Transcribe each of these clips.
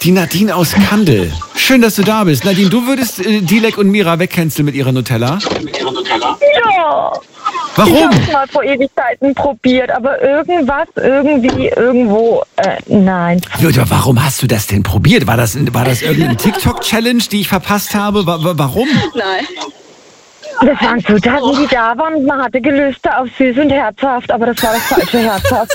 Die Nadine aus Kandel. Schön, dass du da bist. Nadine, du würdest Dilek und Mira wegcanceln mit ihrer Nutella? Ja. Warum? Ich habe es mal vor Ewigkeiten probiert, aber irgendwo, nein. Warum hast du das denn probiert? War das irgendeine TikTok-Challenge, die ich verpasst habe? Warum? Nein. Das waren Zutaten, die da waren und man hatte Gelüste auf süß und herzhaft, aber das war das falsche Herzhaft.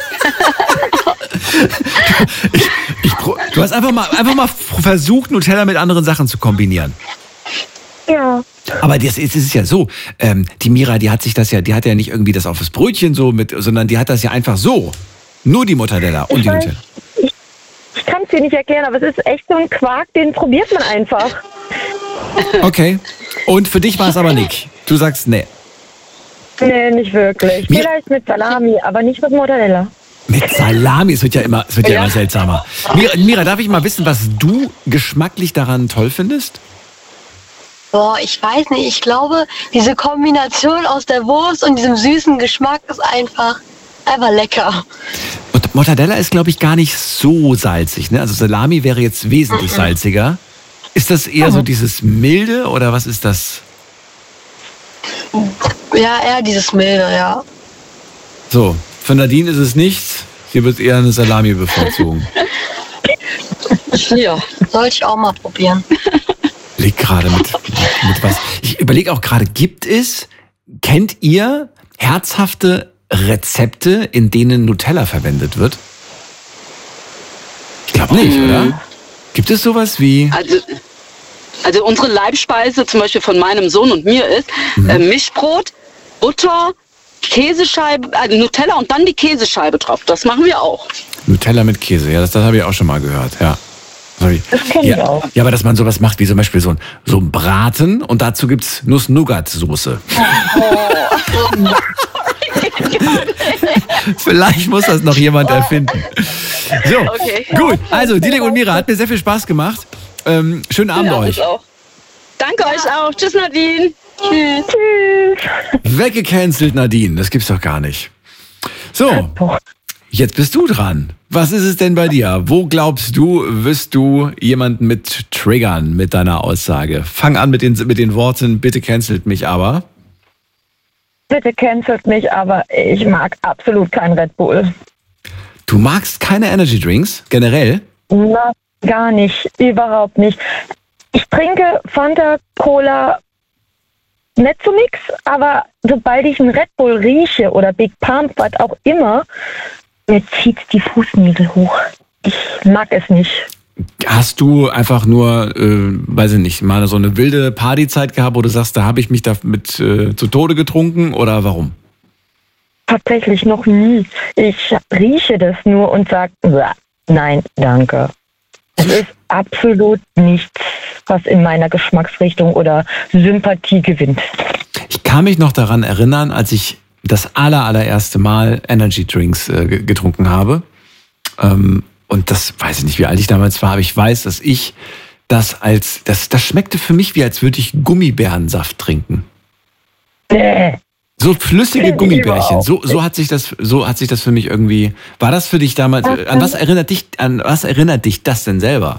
Du hast einfach mal versucht, Nutella mit anderen Sachen zu kombinieren. Ja. Aber es ist ja so, die Mira, die hat ja nicht irgendwie das auf das Brötchen so mit, sondern die hat das ja einfach so. Nur die Mortadella und die Nutella. Ich kann es dir nicht erklären, aber es ist echt so ein Quark, den probiert man einfach. Okay. Und für dich war es aber nicht. Du sagst, nee. Nee, nicht wirklich. Vielleicht mit Salami, aber nicht mit Mortadella. Mit Salami, es wird ja immer seltsamer. Mira, darf ich mal wissen, was du geschmacklich daran toll findest? Boah, ich weiß nicht. Ich glaube, diese Kombination aus der Wurst und diesem süßen Geschmack ist einfach lecker. Und Mortadella ist, glaube ich, gar nicht so salzig, ne? Also Salami wäre jetzt wesentlich salziger. Ist das eher so dieses Milde oder was ist das? Ja, eher dieses Milde, ja. So, für Nadine ist es nichts. Sie wird eher eine Salami bevorzugen. Ja, sollte ich auch mal probieren. Leg gerade mit was. Ich überlege auch gerade, kennt ihr herzhafte Rezepte, in denen Nutella verwendet wird? Ich glaube nicht, oder? Gibt es sowas wie... Also unsere Leibspeise zum Beispiel von meinem Sohn und mir ist Mischbrot, Butter, Käsescheibe, Nutella und dann die Käsescheibe drauf. Das machen wir auch. Nutella mit Käse, ja, das habe ich auch schon mal gehört, ja. Das kenne ich auch. Ja, aber dass man sowas macht wie zum Beispiel so ein Braten und dazu gibt's Nuss-Nougat-Soße. Vielleicht muss das noch jemand erfinden. So, okay. Gut. Also, Dilek und Mira, hat mir sehr viel Spaß gemacht. Schönen Abend euch. Auch. Danke euch auch. Tschüss, Nadine. Tschüss. Weggecancelt, Nadine. Das gibt's doch gar nicht. So, jetzt bist du dran. Was ist es denn bei dir? Wo glaubst du, wirst du jemanden mit triggern mit deiner Aussage? Fang an mit den Worten, bitte cancelt mich aber. Bitte cancelt mich, aber ich mag absolut kein Red Bull. Du magst keine Energy Drinks, generell? Na, gar nicht, überhaupt nicht. Ich trinke Fanta, Cola, nicht so nix, aber sobald ich einen Red Bull rieche oder Big Pump, was auch immer, mir zieht die Fußnägel hoch. Ich mag es nicht. Hast du einfach nur, weiß ich nicht, mal so eine wilde Partyzeit gehabt, wo du sagst, da habe ich mich damit zu Tode getrunken oder warum? Tatsächlich noch nie. Ich rieche das nur und sage, nein, danke. Es ist absolut nichts, was in meiner Geschmacksrichtung oder Sympathie gewinnt. Ich kann mich noch daran erinnern, als ich das allererste Mal Energy Drinks getrunken habe. Und das weiß ich nicht, wie alt ich damals war, aber ich weiß, dass ich das schmeckte für mich wie, als würde ich Gummibärensaft trinken. So flüssige Gummibärchen. So hat sich das für mich irgendwie. War das für dich damals? An was erinnert dich das denn selber?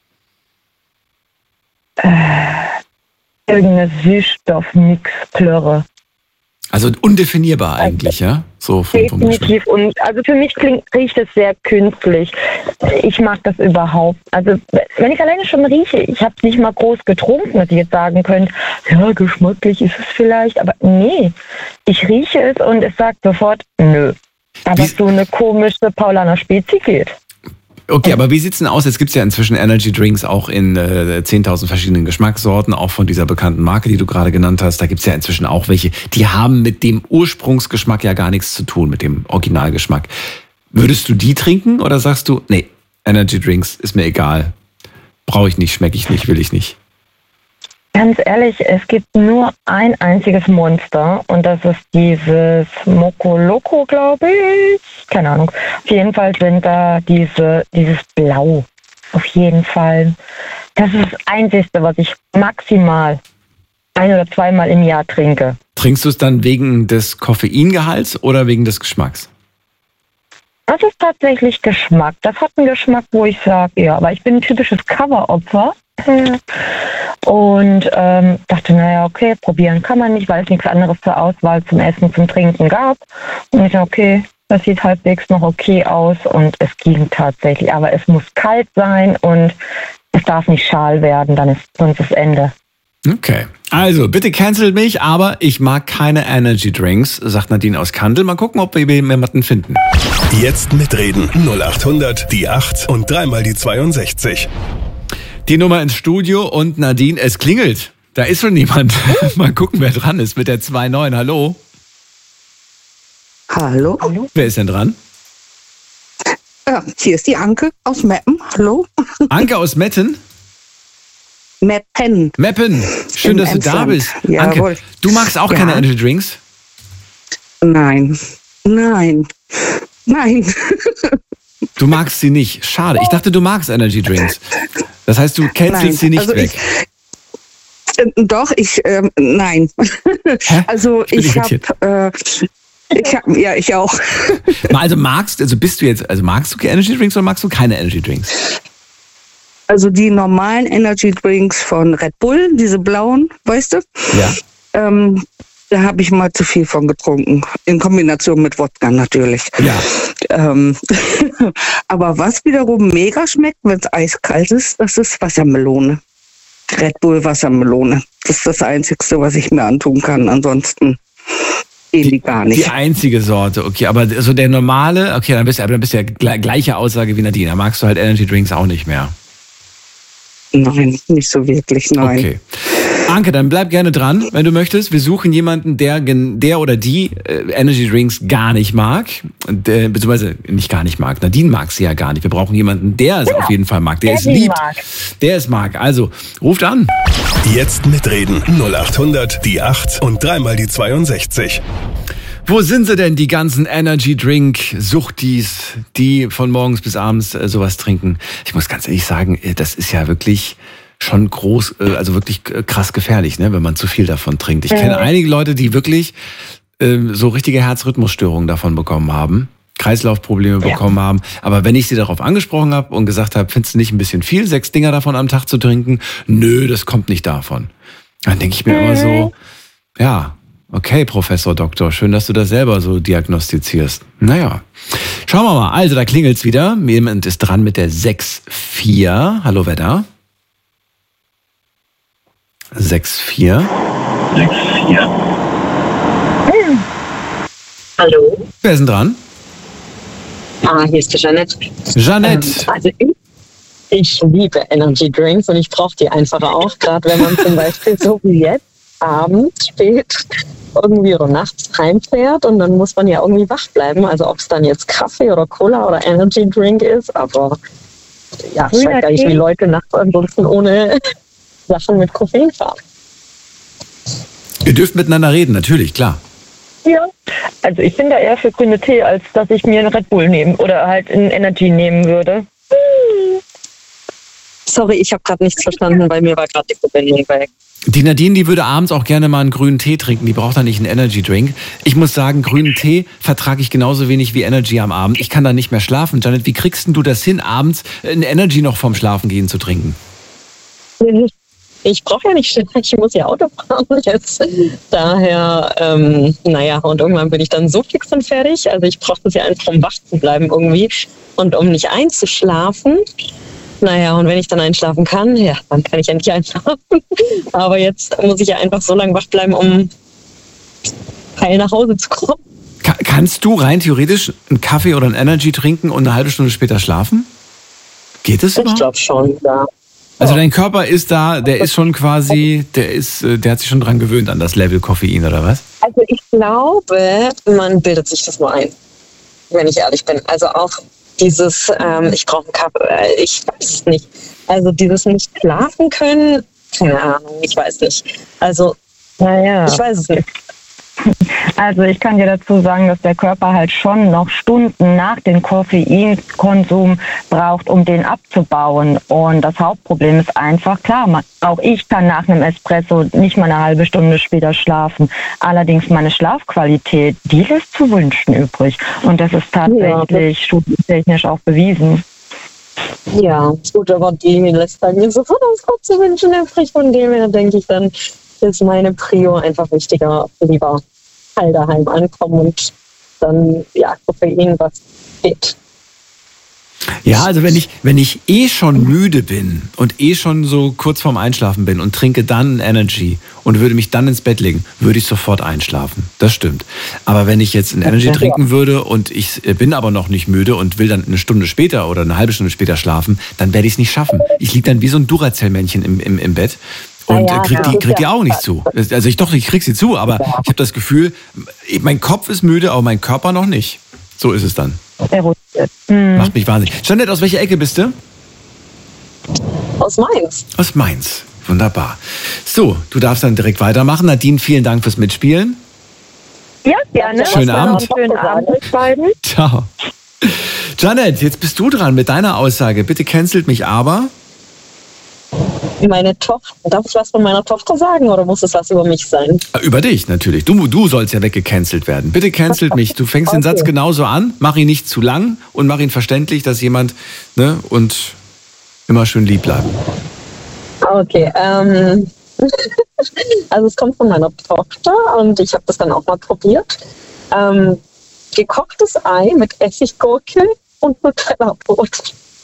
Irgendeine Süßstoffmix-Plörre. Also undefinierbar eigentlich, ja? So vom definitiv. Und also für mich riecht es sehr künstlich. Ich mag das überhaupt. Also wenn ich alleine schon rieche, ich habe es nicht mal groß getrunken, dass ich jetzt sagen könnte, ja, geschmacklich ist es vielleicht, aber nee. Ich rieche es und es sagt sofort, nö. Aber so eine komische Paulaner Spezi geht. Okay, aber wie sieht's denn aus? Jetzt gibt's ja inzwischen Energy Drinks auch in 10.000 verschiedenen Geschmackssorten, auch von dieser bekannten Marke, die du gerade genannt hast. Da gibt's ja inzwischen auch welche, die haben mit dem Ursprungsgeschmack ja gar nichts zu tun, mit dem Originalgeschmack. Würdest du die trinken oder sagst du, nee, Energy Drinks ist mir egal, brauche ich nicht, schmecke ich nicht, will ich nicht? Ganz ehrlich, es gibt nur ein einziges Monster und das ist dieses Moco Loco, glaube ich. Keine Ahnung. Auf jeden Fall sind da dieses Blau. Auf jeden Fall. Das ist das Einzige, was ich maximal 1 oder 2 Mal im Jahr trinke. Trinkst du es dann wegen des Koffeingehalts oder wegen des Geschmacks? Das ist tatsächlich Geschmack. Das hat einen Geschmack, wo ich sage, ja, aber ich bin ein typisches Coveropfer. Und dachte, naja, okay, probieren kann man nicht, weil es nichts anderes zur Auswahl zum Essen, zum Trinken gab. Und ich dachte, okay, das sieht halbwegs noch okay aus und es ging tatsächlich. Aber es muss kalt sein und es darf nicht schal werden, dann ist sonst das Ende. Okay, also bitte cancelt mich, aber ich mag keine Energy Drinks, sagt Nadine aus Kandel. Mal gucken, ob wir jemanden finden. Jetzt mitreden. 0800 die 8 und dreimal die 62. Die Nummer ins Studio und Nadine, es klingelt. Da ist schon jemand. Mal gucken, wer dran ist mit der 2.9. Hallo? Hallo? Wer ist denn dran? Hier ist die Anke aus Meppen. Hallo? Anke aus Metten? Meppen. Schön, dass du da bist. Jawohl. Anke, du magst auch keine Energy Drinks? Nein. Du magst sie nicht. Schade. Ich dachte, du magst Energy Drinks. Das heißt, du cancelst sie nicht weg. Nein. Hä? Also ich auch. Also magst du Energy Drinks oder magst du keine Energy Drinks? Also die normalen Energy Drinks von Red Bull, diese blauen, weißt du? Ja. Da habe ich mal zu viel von getrunken. In Kombination mit Wodka natürlich. Ja. Aber was wiederum mega schmeckt, wenn es eiskalt ist, das ist Wassermelone. Red Bull Wassermelone. Das ist das Einzige, was ich mir antun kann. Ansonsten gehen die gar nicht. Die einzige Sorte, okay. Aber so der normale, okay, dann bist du ja gleiche Aussage wie Nadine. Da magst du halt Energy Drinks auch nicht mehr. Nein, nicht so wirklich, nein. Okay. Anke, dann bleib gerne dran, wenn du möchtest. Wir suchen jemanden, der oder die Energy Drinks gar nicht mag. Beziehungsweise nicht gar nicht mag. Nadine mag sie ja gar nicht. Wir brauchen jemanden, der es auf jeden Fall mag. Der es liebt. Der es mag. Also, ruft an. Jetzt mitreden. 0800 die 8 und dreimal die 62. Wo sind sie denn, die ganzen Energy-Drink-Suchtis, die von morgens bis abends sowas trinken? Ich muss ganz ehrlich sagen, das ist ja wirklich schon groß, also wirklich krass gefährlich, ne, wenn man zu viel davon trinkt. Ich kenne einige Leute, die wirklich so richtige Herzrhythmusstörungen davon bekommen haben, Kreislaufprobleme bekommen haben. Aber wenn ich sie darauf angesprochen habe und gesagt habe, findest du nicht ein bisschen viel, 6 Dinger davon am Tag zu trinken? Nö, das kommt nicht davon. Dann denke ich mir immer so, ja, okay, Professor Doktor, schön, dass du das selber so diagnostizierst. Naja, schauen wir mal. Also, da klingelt's wieder. Jemand ist dran mit der 6-4. Hallo, wer da? 6-4. 6-4. Hallo. Wer ist denn dran? Hier ist die Jeanette. Jeanette. Also ich liebe Energy Drinks und ich brauche die einfach auch, gerade wenn man zum Beispiel so wie jetzt abends spät irgendwie oder nachts heimfährt und dann muss man ja irgendwie wach bleiben. Also ob es dann jetzt Kaffee oder Cola oder Energy Drink ist, aber ja, ich weiß gar nicht, wie Leute nachts ansonsten ohne Sachen mit Koffein fahren. Ihr dürft miteinander reden, natürlich, klar. Ja, also ich bin da eher für grüne Tee, als dass ich mir einen Red Bull nehmen oder halt einen Energy nehmen würde. Sorry, ich habe gerade nichts verstanden, weil mir war gerade die Verbindung weg. Die Nadine, die würde abends auch gerne mal einen grünen Tee trinken. Die braucht da nicht einen Energy Drink. Ich muss sagen, grünen Tee vertrage ich genauso wenig wie Energy am Abend. Ich kann da nicht mehr schlafen. Janet, wie kriegst denn du das hin, abends ein Energy noch vorm Schlafengehen zu trinken? Ich brauche ja nicht schnell, ich muss ja Auto fahren jetzt. Daher, und irgendwann bin ich dann so fix und fertig. Also ich brauche das ja einfach, um wach zu bleiben irgendwie und um nicht einzuschlafen. Naja, und wenn ich dann einschlafen kann, ja, dann kann ich endlich einschlafen. Aber jetzt muss ich ja einfach so lange wach bleiben, um heil nach Hause zu kommen. Kannst du rein theoretisch einen Kaffee oder einen Energy trinken und eine halbe Stunde später schlafen? Geht es überhaupt? Ich glaube schon, ja. Also dein Körper ist da, der ist schon quasi, der hat sich schon dran gewöhnt an das Level Koffein, oder was? Also ich glaube, man bildet sich das nur ein, wenn ich ehrlich bin. Also auch dieses, ich brauche einen Kaffee, ich weiß es nicht. Also dieses nicht schlafen können, keine Ahnung, ich weiß nicht. Also, ich weiß es nicht. Also ich kann dir dazu sagen, dass der Körper halt schon noch Stunden nach dem Koffeinkonsum braucht, um den abzubauen. Und das Hauptproblem ist einfach, klar, auch ich kann nach einem Espresso nicht mal eine halbe Stunde später schlafen. Allerdings meine Schlafqualität, die lässt zu wünschen übrig. Und das ist tatsächlich studientechnisch auch bewiesen. Ja, gut, aber die lässt bei mir sofort zu wünschen übrig. Von dem her denke ich, dann ist meine Prio einfach wichtiger, lieber heil daheim ankommen und dann, Koffein, was geht. Ja, also wenn ich eh schon müde bin und eh schon so kurz vorm Einschlafen bin und trinke dann Energy und würde mich dann ins Bett legen, würde ich sofort einschlafen. Das stimmt. Aber wenn ich jetzt ein Energy trinken würde und ich bin aber noch nicht müde und will dann eine Stunde später oder eine halbe Stunde später schlafen, dann werde ich es nicht schaffen. Ich liege dann wie so ein Duracell-Männchen im Bett. Und krieg die Augen nicht zu. Also ich krieg sie zu, aber ich habe das Gefühl, mein Kopf ist müde, aber mein Körper noch nicht. So ist es dann. Macht mich wahnsinnig. Jeanette, aus welcher Ecke bist du? Aus Mainz. Aus Mainz. Wunderbar. So, du darfst dann direkt weitermachen. Nadine, vielen Dank fürs Mitspielen. Ja, gerne. Schönen Abend. Schönen Abend euch beiden. Ciao. Jeanette, jetzt bist du dran mit deiner Aussage. Bitte cancelt mich aber. Meine Tochter, darf ich was von meiner Tochter sagen oder muss es was über mich sein? Über dich natürlich. Du sollst ja weggecancelt werden. Bitte cancelt mich. Du fängst den Satz genauso an, mach ihn nicht zu lang und mach ihn verständlich, dass jemand, und immer schön lieb bleiben. Okay, also es kommt von meiner Tochter und ich habe das dann auch mal probiert. Gekochtes Ei mit Essiggurke und Nutella-Brot.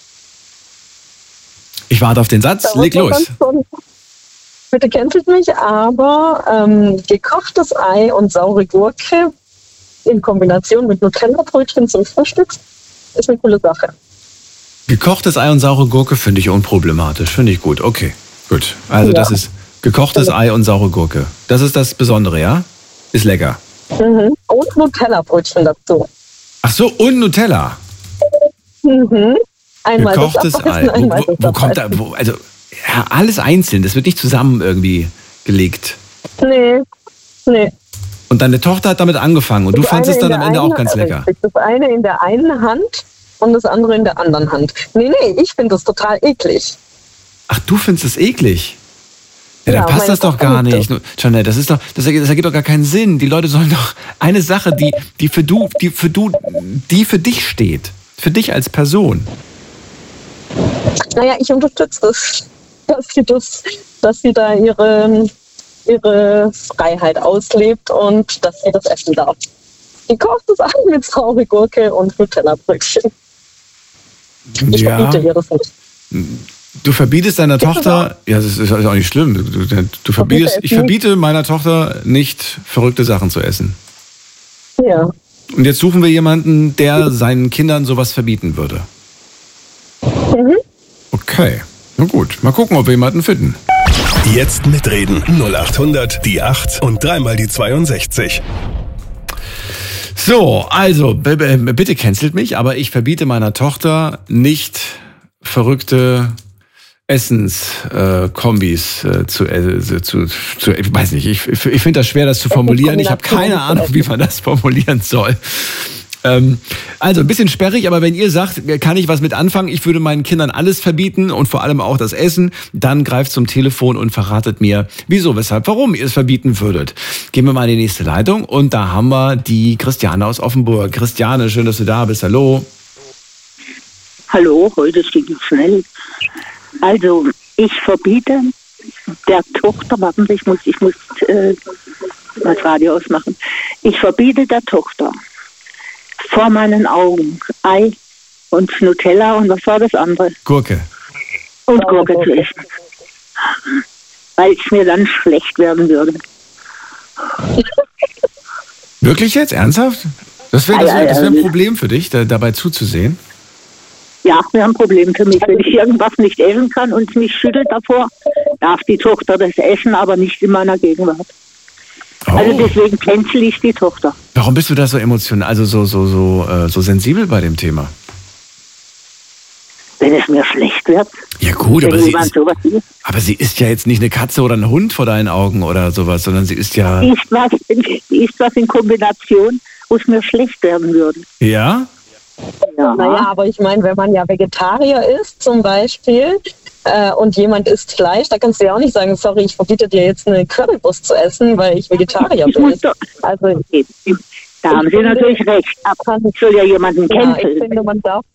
Ich warte auf den Satz, leg los. Bitte cancelt mich, aber gekochtes Ei und saure Gurke in Kombination mit Nutella-Brötchen zum Frühstück ist eine coole Sache. Gekochtes Ei und saure Gurke finde ich unproblematisch, finde ich gut. Okay, gut. Also das ist gekochtes Ei und saure Gurke. Das ist das Besondere, ja? Ist lecker. Mhm. Und Nutella-Brötchen dazu. Ach so, und Nutella. Mhm. Einmal gekochtes Ei. Wo kommt da? Also alles einzeln. Das wird nicht zusammen irgendwie gelegt. Nee. Und deine Tochter hat damit angefangen und du fandest es dann am Ende auch ganz lecker. Das eine in der einen Hand und das andere in der anderen Hand. Nee, ich finde das total eklig. Ach, du findest es eklig? Ja, dann passt das doch gar nicht. Jeanette, das ergibt doch gar keinen Sinn. Die Leute sollen doch eine Sache, die für dich steht. Für dich als Person. Naja, ich unterstütze das, dass sie da ihre Freiheit auslebt und dass sie das essen darf. Gekochtes Ei mit saure Gurke und Nutella-Brötchen. Ich verbiete ihr das nicht. Du verbietest deiner Tochter, ja, das ist auch nicht schlimm. Ich verbiete meiner Tochter nicht, verrückte Sachen zu essen. Ja. Und jetzt suchen wir jemanden, der seinen Kindern sowas verbieten würde. Mhm. Okay, na gut. Mal gucken, ob wir jemanden finden. Jetzt mitreden. 0800 die 8 und dreimal die 62. So, also, bitte cancelt mich, aber ich verbiete meiner Tochter nicht verrückte Essenskombis zu ich weiß nicht, ich finde das schwer, das zu formulieren. Ich habe keine Ahnung, wie man das formulieren soll. Also ein bisschen sperrig, aber wenn ihr sagt, kann ich was mit anfangen, ich würde meinen Kindern alles verbieten und vor allem auch das Essen, dann greift zum Telefon und verratet mir, wieso, weshalb, warum ihr es verbieten würdet. Gehen wir mal in die nächste Leitung und da haben wir die Christiane aus Offenburg. Christiane, schön, dass du da bist. Hallo. Hallo, heute geht es schnell. Also, ich verbiete der Tochter, warten Sie, ich muss das Radio ausmachen. Ich verbiete der Tochter vor meinen Augen Ei und Nutella und was war das andere? Gurke. Und Gurke zu essen. Weil es mir dann schlecht werden würde. Wirklich jetzt? Ernsthaft? Das wäre ein Problem für dich, dabei zuzusehen? Ja, wäre ein Problem für mich. Wenn ich irgendwas nicht essen kann und mich schüttelt davor, darf die Tochter das essen, aber nicht in meiner Gegenwart. Oh. Also deswegen cancel ich die Tochter. Warum bist du da so emotional, also so sensibel bei dem Thema? wenn es mir schlecht wird. Ja gut, aber sowas ist. Aber sie ist ja jetzt nicht eine Katze oder ein Hund vor deinen Augen oder sowas, sondern sie ist ja... Die ist was in Kombination, wo es mir schlecht werden würde. Ja? Ja. Naja, aber ich meine, wenn man ja Vegetarier ist zum Beispiel und jemand isst Fleisch, da kannst du ja auch nicht sagen, sorry, ich verbiete dir jetzt eine Currywurst zu essen, weil ich Vegetarier bin. Also, da haben Sie natürlich recht. Ich soll ja jemanden kennen. Ich finde, man darf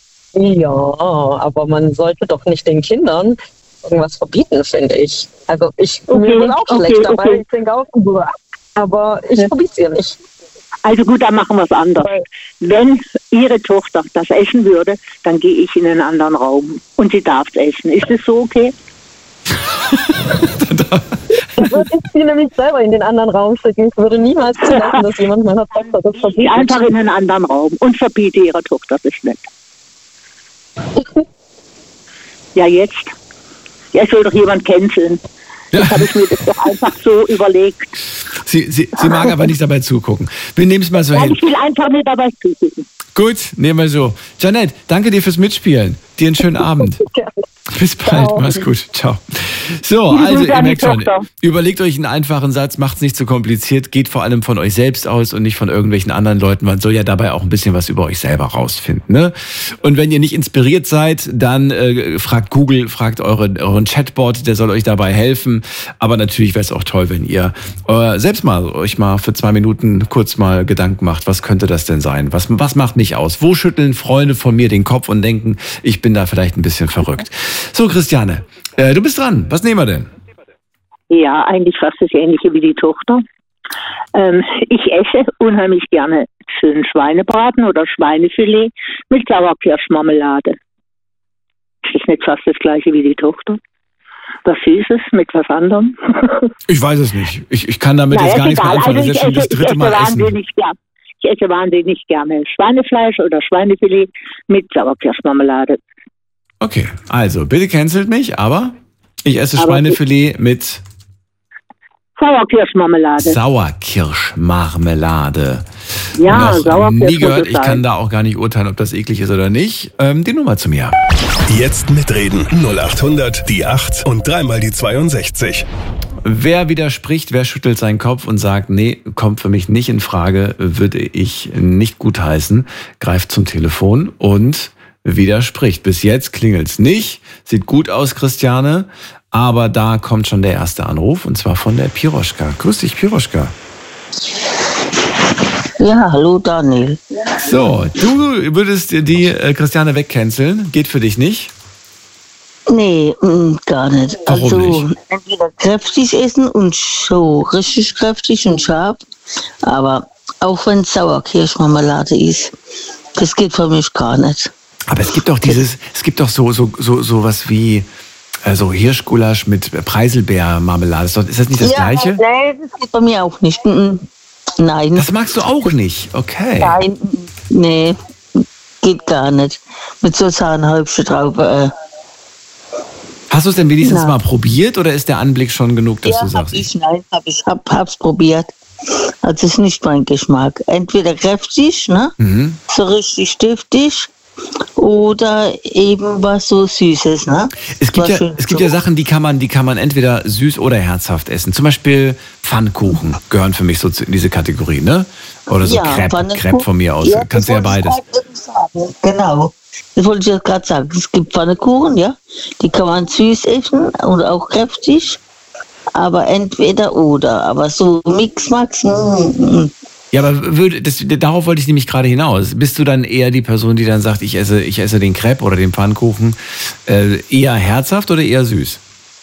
aber man sollte doch nicht den Kindern irgendwas verbieten, finde ich. Also mir wird auch schlecht, aber ich denke auch, aber ich verbiete es ihr nicht. Also gut, dann machen wir es anders. Wenn Ihre Tochter das essen würde, dann gehe ich in einen anderen Raum und sie darf es essen. Ist das so okay? Ich würde sie nämlich selber in den anderen Raum schicken. Ich würde niemals zulassen, dass jemand meiner Tochter das verbietet. Einfach in einen anderen Raum und verbiete ihrer Tochter das nicht. Ja, jetzt. Ja, es soll doch jemand canceln. Das habe ich mir das doch einfach so überlegt. Sie mag aber nicht dabei zugucken. Wir nehmen es mal so hin. Ich will einfach nicht dabei zugucken. Gut, nehmen wir so. Janette, danke dir fürs Mitspielen. Dir einen schönen Abend. Bis bald, mach's gut. Ciao. So, also ihr merkt schon, überlegt euch einen einfachen Satz, macht's nicht zu kompliziert, geht vor allem von euch selbst aus und nicht von irgendwelchen anderen Leuten. Man soll ja dabei auch ein bisschen was über euch selber rausfinden. Ne? Und wenn ihr nicht inspiriert seid, dann fragt Google, fragt euren Chatbot, der soll euch dabei helfen. Aber natürlich wäre es auch toll, wenn ihr selbst euch mal für 2 Minuten kurz mal Gedanken macht, was könnte das denn sein? Was macht mich aus? Wo schütteln Freunde von mir den Kopf und denken, ich bin da vielleicht ein bisschen verrückt? So, Christiane, du bist dran. Was nehmen wir denn? Ja, eigentlich fast das Ähnliche wie die Tochter. Ich esse unheimlich gerne schönen Schweinebraten oder Schweinefilet mit Sauerkirschmarmelade. Ist das nicht fast das Gleiche wie die Tochter? Was Süßes mit was anderem? Ich weiß es nicht. Ich kann damit jetzt gar nichts mehr anfangen. Das ist jetzt schon das 3. Mal essen. Ich esse wahnsinnig gerne Schweinefleisch oder Schweinefilet mit Sauerkirschmarmelade. Okay, also bitte cancelt mich, aber ich esse Schweinefilet mit Sauerkirschmarmelade. Sauerkirschmarmelade. Ja, Sauerkirsch. Nie gehört, ich kann da auch gar nicht urteilen, ob das eklig ist oder nicht. Die Nummer zu mir. Jetzt mitreden. 0800 die 8 und 3 mal die 62. Wer widerspricht, wer schüttelt seinen Kopf und sagt, nee, kommt für mich nicht in Frage, würde ich nicht gutheißen, greift zum Telefon und widerspricht. Bis jetzt klingelt's nicht. Sieht gut aus, Christiane. Aber da kommt schon der erste Anruf, und zwar von der Piroschka. Grüß dich, Piroschka. Ja, hallo Daniel. So, du würdest die Christiane wegcanceln. Geht für dich nicht? Nee, gar nicht. Warum also nicht? Entweder kräftig essen und so richtig kräftig und scharf, aber auch wenn es Sauerkirschmarmelade ist, das geht für mich gar nicht. Aber es gibt doch so was wie so Hirschgulasch mit Preiselbeermarmelade. Ist das nicht das Gleiche? Nee, das geht bei mir auch nicht. Nein. Das magst du auch nicht? Okay. Nein, nee, geht gar nicht. Mit so Zahnhäubchen drauf. Hast du es denn wenigstens mal probiert oder ist der Anblick schon genug, dass du sagst? Hab's probiert. Also ist nicht mein Geschmack. Entweder kräftig, ne? So richtig stiftig, oder eben was so Süßes, ne? Es gibt ja Sachen, die kann man entweder süß oder herzhaft essen. Zum Beispiel Pfannkuchen gehören für mich so in diese Kategorie, ne? Oder so Crepe von mir aus. Ja, kannst du ja beides. Genau. Das wollte ich jetzt gerade sagen. Es gibt Pfannkuchen, ja. Die kann man süß essen und auch kräftig. Aber entweder oder. Aber so Mix-Max. Ja, aber darauf wollte ich nämlich gerade hinaus. Bist du dann eher die Person, die dann sagt, ich esse den Crepe oder den Pfannkuchen eher herzhaft oder eher süß?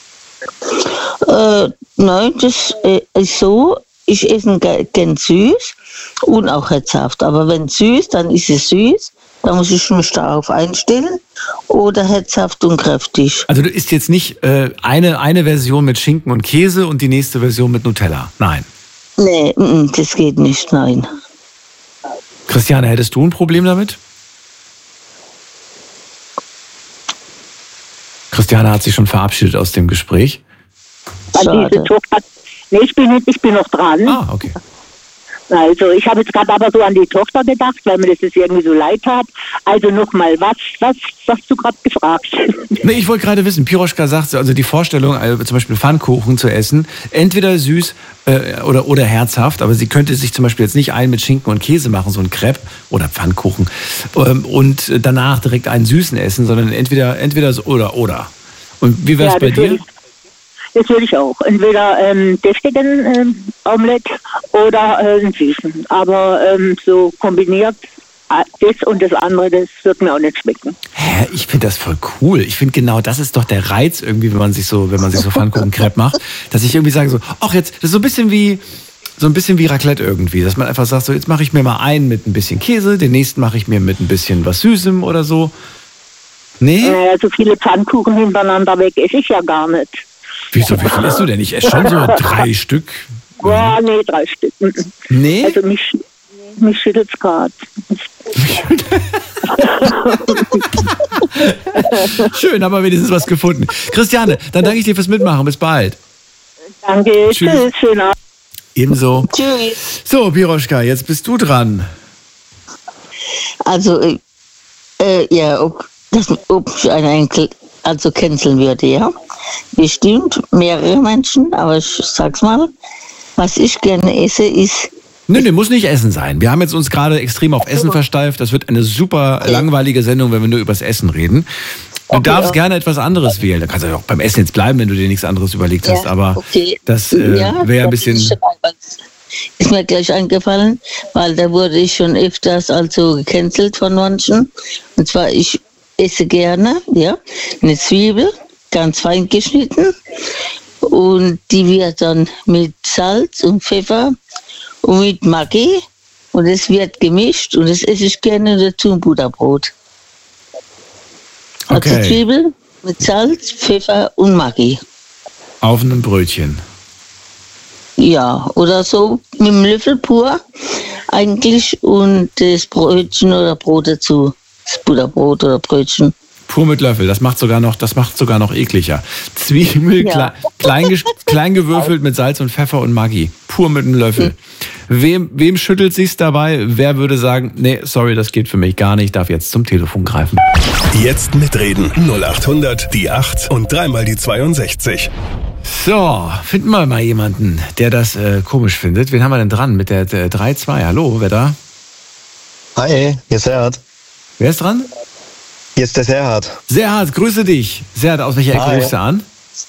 Nein, das ist so. Ich esse gern süß und auch herzhaft. Aber wenn süß, dann ist es süß. Da muss ich mich darauf einstellen. Oder herzhaft und kräftig. Also du isst jetzt nicht eine Version mit Schinken und Käse und die nächste Version mit Nutella? Nein. Nee, das geht nicht, nein. Christiane, hättest du ein Problem damit? Christiane hat sich schon verabschiedet aus dem Gespräch. Schade. Nee, ich bin noch dran. Ah, okay. Also ich habe jetzt gerade aber so an die Tochter gedacht, weil mir das jetzt irgendwie so leid hat. Also nochmal, was hast du gerade gefragt? Nee, ich wollte gerade wissen, Piroschka sagt, also die Vorstellung, zum Beispiel Pfannkuchen zu essen, entweder süß oder herzhaft, aber sie könnte sich zum Beispiel jetzt nicht einen mit Schinken und Käse machen, so ein Crepe oder Pfannkuchen, und danach direkt einen süßen essen, sondern entweder so oder. Und wie wäre es bei dir? Das würde ich auch. Entweder deftigen Omelett oder einen süßen. Aber so kombiniert das und das andere, das wird mir auch nicht schmecken. Hä, ich finde das voll cool. Ich finde genau, das ist doch der Reiz irgendwie, wenn man sich so Pfannkuchen-Crepe macht, dass ich irgendwie sage so, ach jetzt, das ist so ein bisschen wie Raclette irgendwie, dass man einfach sagt so, jetzt mache ich mir mal einen mit ein bisschen Käse, den nächsten mache ich mir mit ein bisschen was Süßem oder so. Nee? So viele Pfannkuchen hintereinander weg esse ich ja gar nicht. Wieso, wie viel isst du denn? Ich esse schon so 3 Stück. Boah, nee, 3 Stück. Nee? Also mich schüttelt es gerade. Schön, haben wir wenigstens was gefunden. Christiane, dann danke ich dir fürs Mitmachen. Bis bald. Danke, tschüss. Schönen Abend. Ebenso. Tschüss. So, Piroschka, jetzt bist du dran. Also, ob ich einen Enkel canceln würde, ja. Bestimmt mehrere Menschen, aber ich sag's mal, was ich gerne esse, ist... Nee, muss nicht Essen sein. Wir haben jetzt uns gerade extrem auf Essen versteift. Das wird eine super langweilige Sendung, wenn wir nur übers Essen reden. Du darfst gerne etwas anderes wählen. Da kannst du ja auch beim Essen jetzt bleiben, wenn du dir nichts anderes überlegt hast. Aber das wäre ein bisschen... Ist mir gleich eingefallen, weil da wurde ich schon öfters gecancelt von manchen. Und zwar, ich esse gerne, eine Zwiebel, ganz fein geschnitten. Und die wird dann mit Salz und Pfeffer und mit Maggi. Und es wird gemischt und das esse ich gerne dazu ein Butterbrot. Okay. Also Zwiebel mit Salz, Pfeffer und Maggi. Auf einem Brötchen. Ja, oder so mit einem Löffel pur eigentlich und das Brötchen oder Brot dazu. Das Butterbrot oder Brötchen. Pur mit Löffel, das macht sogar noch ekliger. Zwiebel, klein gewürfelt mit Salz und Pfeffer und Maggi. Pur mit einem Löffel. Wem schüttelt sich's dabei? Wer würde sagen, nee, sorry, das geht für mich gar nicht, darf jetzt zum Telefon greifen. Jetzt mitreden. 0800 die 8 und 3 mal die 62. So, finden wir mal jemanden, der das komisch findet. Wen haben wir denn dran mit der 3-2? Hallo, wer da? Hi, hier ist Serhat. Wer ist dran? Hier ist der Serhat. Serhat, grüße dich. Serhat, aus welcher Ecke rufst du an?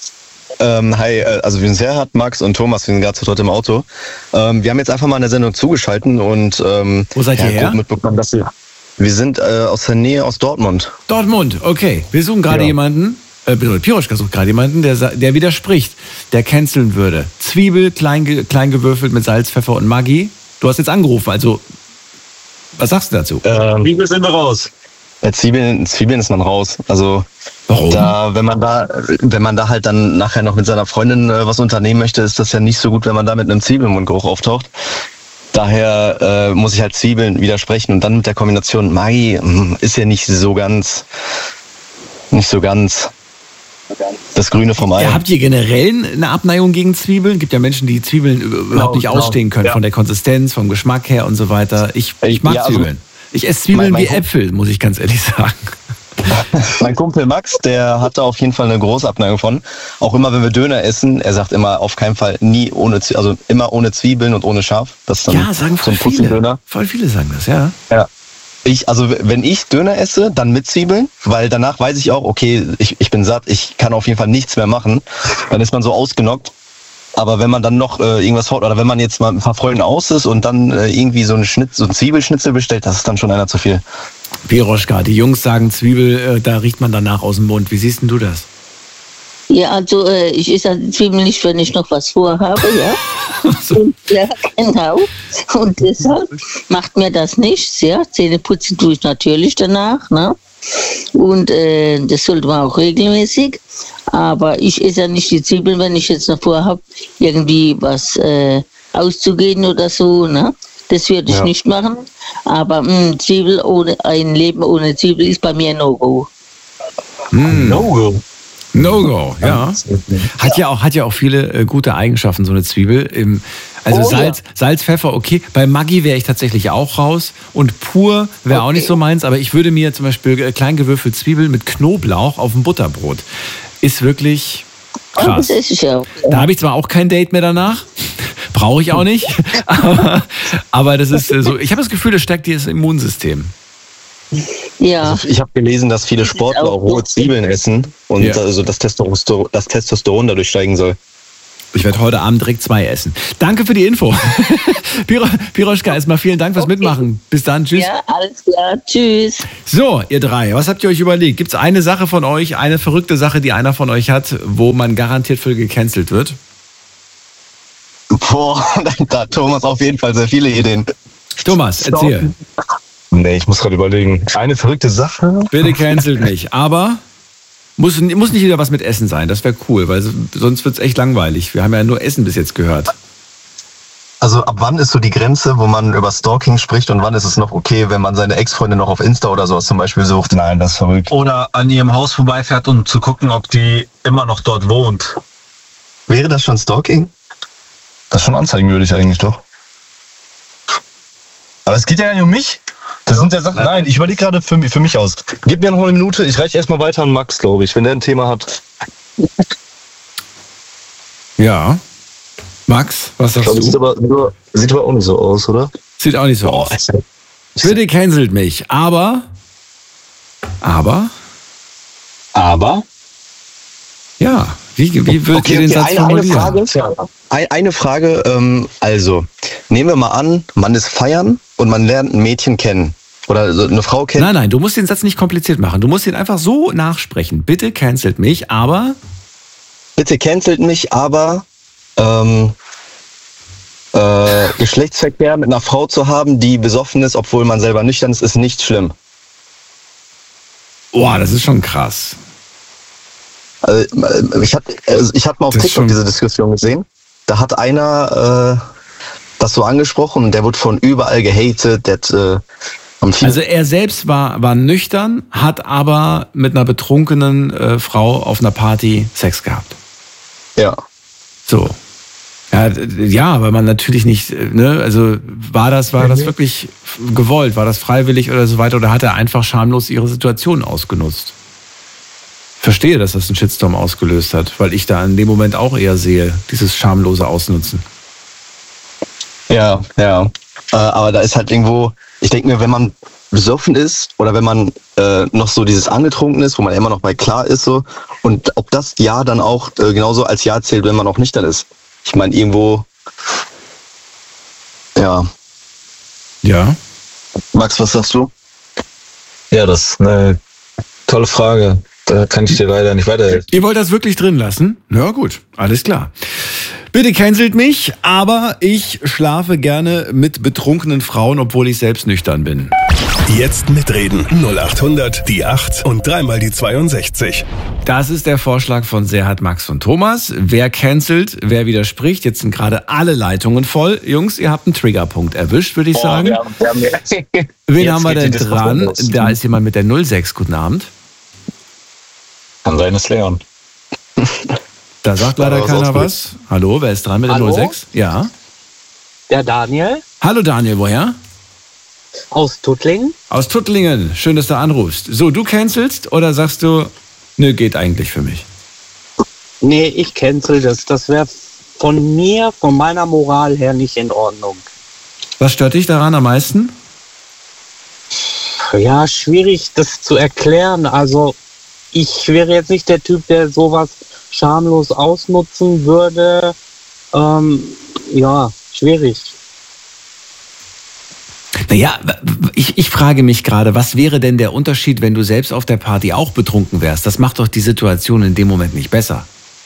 Hi, also wir sind Serhat, Max und Thomas, wir sind gerade zu dritt im Auto. Wir haben jetzt einfach mal eine Sendung zugeschaltet und wo seid ihr her? Mitbekommen, dass wir sind aus der Nähe aus Dortmund. Dortmund, okay. Wir suchen gerade jemanden, Piroschka sucht gerade jemanden, der widerspricht, der canceln würde. Zwiebel, klein gewürfelt mit Salz, Pfeffer und Maggi. Du hast jetzt angerufen, also was sagst du dazu? Zwiebeln sind wir raus. Zwiebeln ist man raus. Also warum? Wenn man da halt dann nachher noch mit seiner Freundin was unternehmen möchte, ist das ja nicht so gut, wenn man da mit einem Zwiebelmundgeruch auftaucht. Daher muss ich halt Zwiebeln widersprechen und dann mit der Kombination Maggi ist ja nicht so ganz das Grüne vom Ei. Habt ihr generell eine Abneigung gegen Zwiebeln? Gibt ja Menschen, die Zwiebeln überhaupt nicht ausstehen können, von der Konsistenz, vom Geschmack her und so weiter. Ich mag Zwiebeln. Ich esse Zwiebeln wie Äpfel, muss ich ganz ehrlich sagen. Mein Kumpel Max, der hat da auf jeden Fall eine große Abneigung von. Auch immer, wenn wir Döner essen, er sagt immer auf keinen Fall immer ohne Zwiebeln und ohne Scharf. Das ist dann sagen so ein Putzendöner. Voll viele sagen das, ja. Ja. Wenn ich Döner esse, dann mit Zwiebeln, weil danach weiß ich auch, okay, ich bin satt, ich kann auf jeden Fall nichts mehr machen. Dann ist man so ausgenockt. Aber wenn man dann noch irgendwas haut, oder wenn man jetzt mal ein paar Freunden aus ist und dann irgendwie so ein Zwiebelschnitzel bestellt, das ist dann schon einer zu viel. Piroschka, die Jungs sagen Zwiebel, da riecht man danach aus dem Mund. Wie siehst denn du das? Ja, also ich esse die Zwiebeln nicht, wenn ich noch was vorhabe, ja. So. Ja, genau. Und deshalb macht mir das nichts, ja. Zähne putzen tue ich natürlich danach, ne? Und das sollte man auch regelmäßig. Aber ich esse ja nicht die Zwiebeln, wenn ich jetzt noch vorhabe, irgendwie was auszugehen oder so, ne? Das würde ich nicht machen. Aber ein Leben ohne Zwiebel ist bei mir No-Go. No-Go? No-go, ja. Hat ja auch viele gute Eigenschaften, so eine Zwiebel. Also Salz, Pfeffer, okay. Bei Maggi wäre ich tatsächlich auch raus. Und pur wäre auch nicht so meins. Aber ich würde mir zum Beispiel klein gewürfelt Zwiebeln mit Knoblauch auf dem Butterbrot. Ist wirklich krass. Das ist ja. Da habe ich zwar auch kein Date mehr danach. Brauche ich auch nicht. aber das ist so. Ich habe das Gefühl, das stärkt das Immunsystem. Ja. Also ich habe gelesen, dass viele Sportler auch rohe Zwiebeln essen und also das Testosteron dadurch steigen soll. Ich werde heute Abend direkt 2 essen. Danke für die Info. Piroschka, erstmal vielen Dank fürs Mitmachen. Bis dann, tschüss. Ja, alles klar, tschüss. So, ihr 3, was habt ihr euch überlegt? Gibt es eine Sache von euch, eine verrückte Sache, die einer von euch hat, wo man garantiert für gecancelt wird? Boah, da hat Thomas auf jeden Fall sehr viele Ideen. Thomas, erzähl. Nee, ich muss gerade überlegen. Eine verrückte Sache? Bitte cancelt mich. Aber muss nicht wieder was mit Essen sein. Das wäre cool, weil sonst wird es echt langweilig. Wir haben ja nur Essen bis jetzt gehört. Also ab wann ist so die Grenze, wo man über Stalking spricht und wann ist es noch okay, wenn man seine Ex-Freundin noch auf Insta oder sowas zum Beispiel sucht? Nein, das ist verrückt. Oder an ihrem Haus vorbeifährt, um zu gucken, ob die immer noch dort wohnt. Wäre das schon Stalking? Das schon anzeigen würde ich eigentlich doch. Aber es geht ja nicht um mich. Das sind ja Sachen. Nein, ich überlege gerade für mich aus. Gib mir noch eine Minute, ich reiche erstmal weiter an Max, glaube ich, wenn der ein Thema hat. Ja. Max, was sagst du? Sieht aber auch nicht so aus, oder? Sieht auch nicht so aus. Bitte cancelt mich. Aber? Ja. Wie würdet ihr den Satz formulieren? Eine Frage, also, nehmen wir mal an, man ist feiern und man lernt ein Mädchen kennen. Oder so eine Frau kennen. Nein, du musst den Satz nicht kompliziert machen. Du musst ihn einfach so nachsprechen. Bitte cancelt mich, aber... Bitte cancelt mich, aber Geschlechtsverkehr mit einer Frau zu haben, die besoffen ist, obwohl man selber nüchtern ist, ist nicht schlimm. Boah, das ist schon krass. Also, ich hatte mal auf TikTok diese Diskussion gesehen. Da hat einer das so angesprochen und der wurde von überall gehatet. Also er selbst war nüchtern, hat aber mit einer betrunkenen Frau auf einer Party Sex gehabt. Ja. So. Ja, weil man natürlich nicht, ne, also war das wirklich gewollt, war das freiwillig oder so weiter, oder hat er einfach schamlos ihre Situation ausgenutzt? Verstehe, dass das einen Shitstorm ausgelöst hat, weil ich da in dem Moment auch eher sehe, dieses schamlose Ausnutzen. Ja. Aber da ist halt irgendwo, ich denke mir, wenn man besoffen ist oder wenn man noch so dieses angetrunken ist, wo man immer noch bei klar ist, so, und ob das Ja dann auch genauso als Ja zählt, wenn man auch nüchtern ist. Ich meine, irgendwo, ja. Ja. Max, was sagst du? Ja, das ist eine tolle Frage. Da kann ich dir leider nicht weiterhelfen. Ihr wollt das wirklich drin lassen? Na gut, alles klar. Bitte cancelt mich, aber ich schlafe gerne mit betrunkenen Frauen, obwohl ich selbst nüchtern bin. Jetzt mitreden. 0800 die 8 und 3 mal die 62. Das ist der Vorschlag von Serhat, Max und Thomas. Wer cancelt, wer widerspricht. Jetzt sind gerade alle Leitungen voll. Jungs, ihr habt einen Triggerpunkt erwischt, würde ich sagen. Wen haben wir denn dran? Da ist jemand mit der 06. Guten Abend. Kann sein, ist Leon. Da sagt leider keiner was. Hallo, wer ist dran mit der 06? Ja. Der Daniel. Hallo Daniel, woher? Aus Tuttlingen. Aus Tuttlingen. Schön, dass du anrufst. So, du cancelst oder sagst du, nö, geht eigentlich für mich? Nee, ich cancel das. Das wäre von meiner Moral her nicht in Ordnung. Was stört dich daran am meisten? Ja, schwierig das zu erklären. Also ich wäre jetzt nicht der Typ, der sowas schamlos ausnutzen würde. Ja, schwierig. Naja, ich frage mich gerade, was wäre denn der Unterschied, wenn du selbst auf der Party auch betrunken wärst? Das macht doch die Situation in dem Moment nicht besser.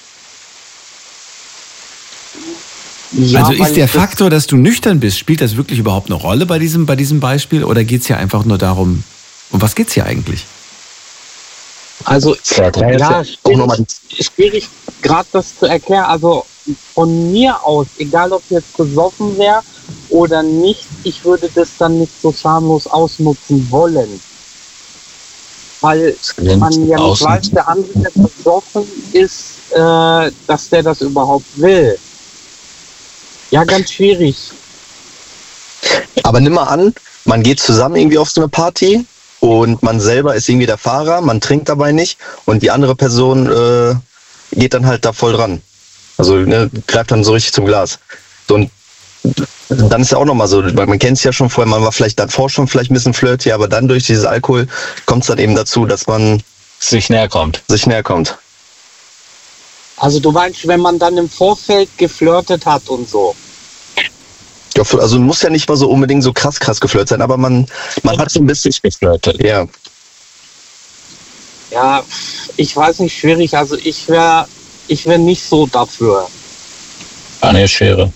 Ja, also ist der Faktor, dass du nüchtern bist, spielt das wirklich überhaupt eine Rolle bei diesem Beispiel? Oder geht es hier einfach nur darum, um was geht es hier eigentlich? Also, ja, schwierig gerade das zu erklären. Also von mir aus, egal ob ich jetzt besoffen wäre oder nicht, ich würde das dann nicht so schamlos ausnutzen wollen. weil man ja nicht weiß, der andere, der besoffen ist, dass der das überhaupt will. Ja, ganz schwierig. Aber nimm mal an, man geht zusammen irgendwie auf so eine Party und man selber ist irgendwie der Fahrer, man trinkt dabei nicht und die andere Person geht dann halt da voll dran. Also greift dann so richtig zum Glas. So, und dann ist ja auch nochmal so, weil man kennt es ja schon vorher, man war vielleicht davor schon vielleicht ein bisschen flirty, aber dann durch dieses Alkohol kommt es dann eben dazu, dass man sich näher kommt. Also du meinst, wenn man dann im Vorfeld geflirtet hat und so? Ja, also muss ja nicht mal so unbedingt so krass geflirtet sein, aber man hat so ein bisschen geflirtet, ja. Ja, ich weiß nicht, schwierig. Also ich wär nicht so dafür. Eine Schere.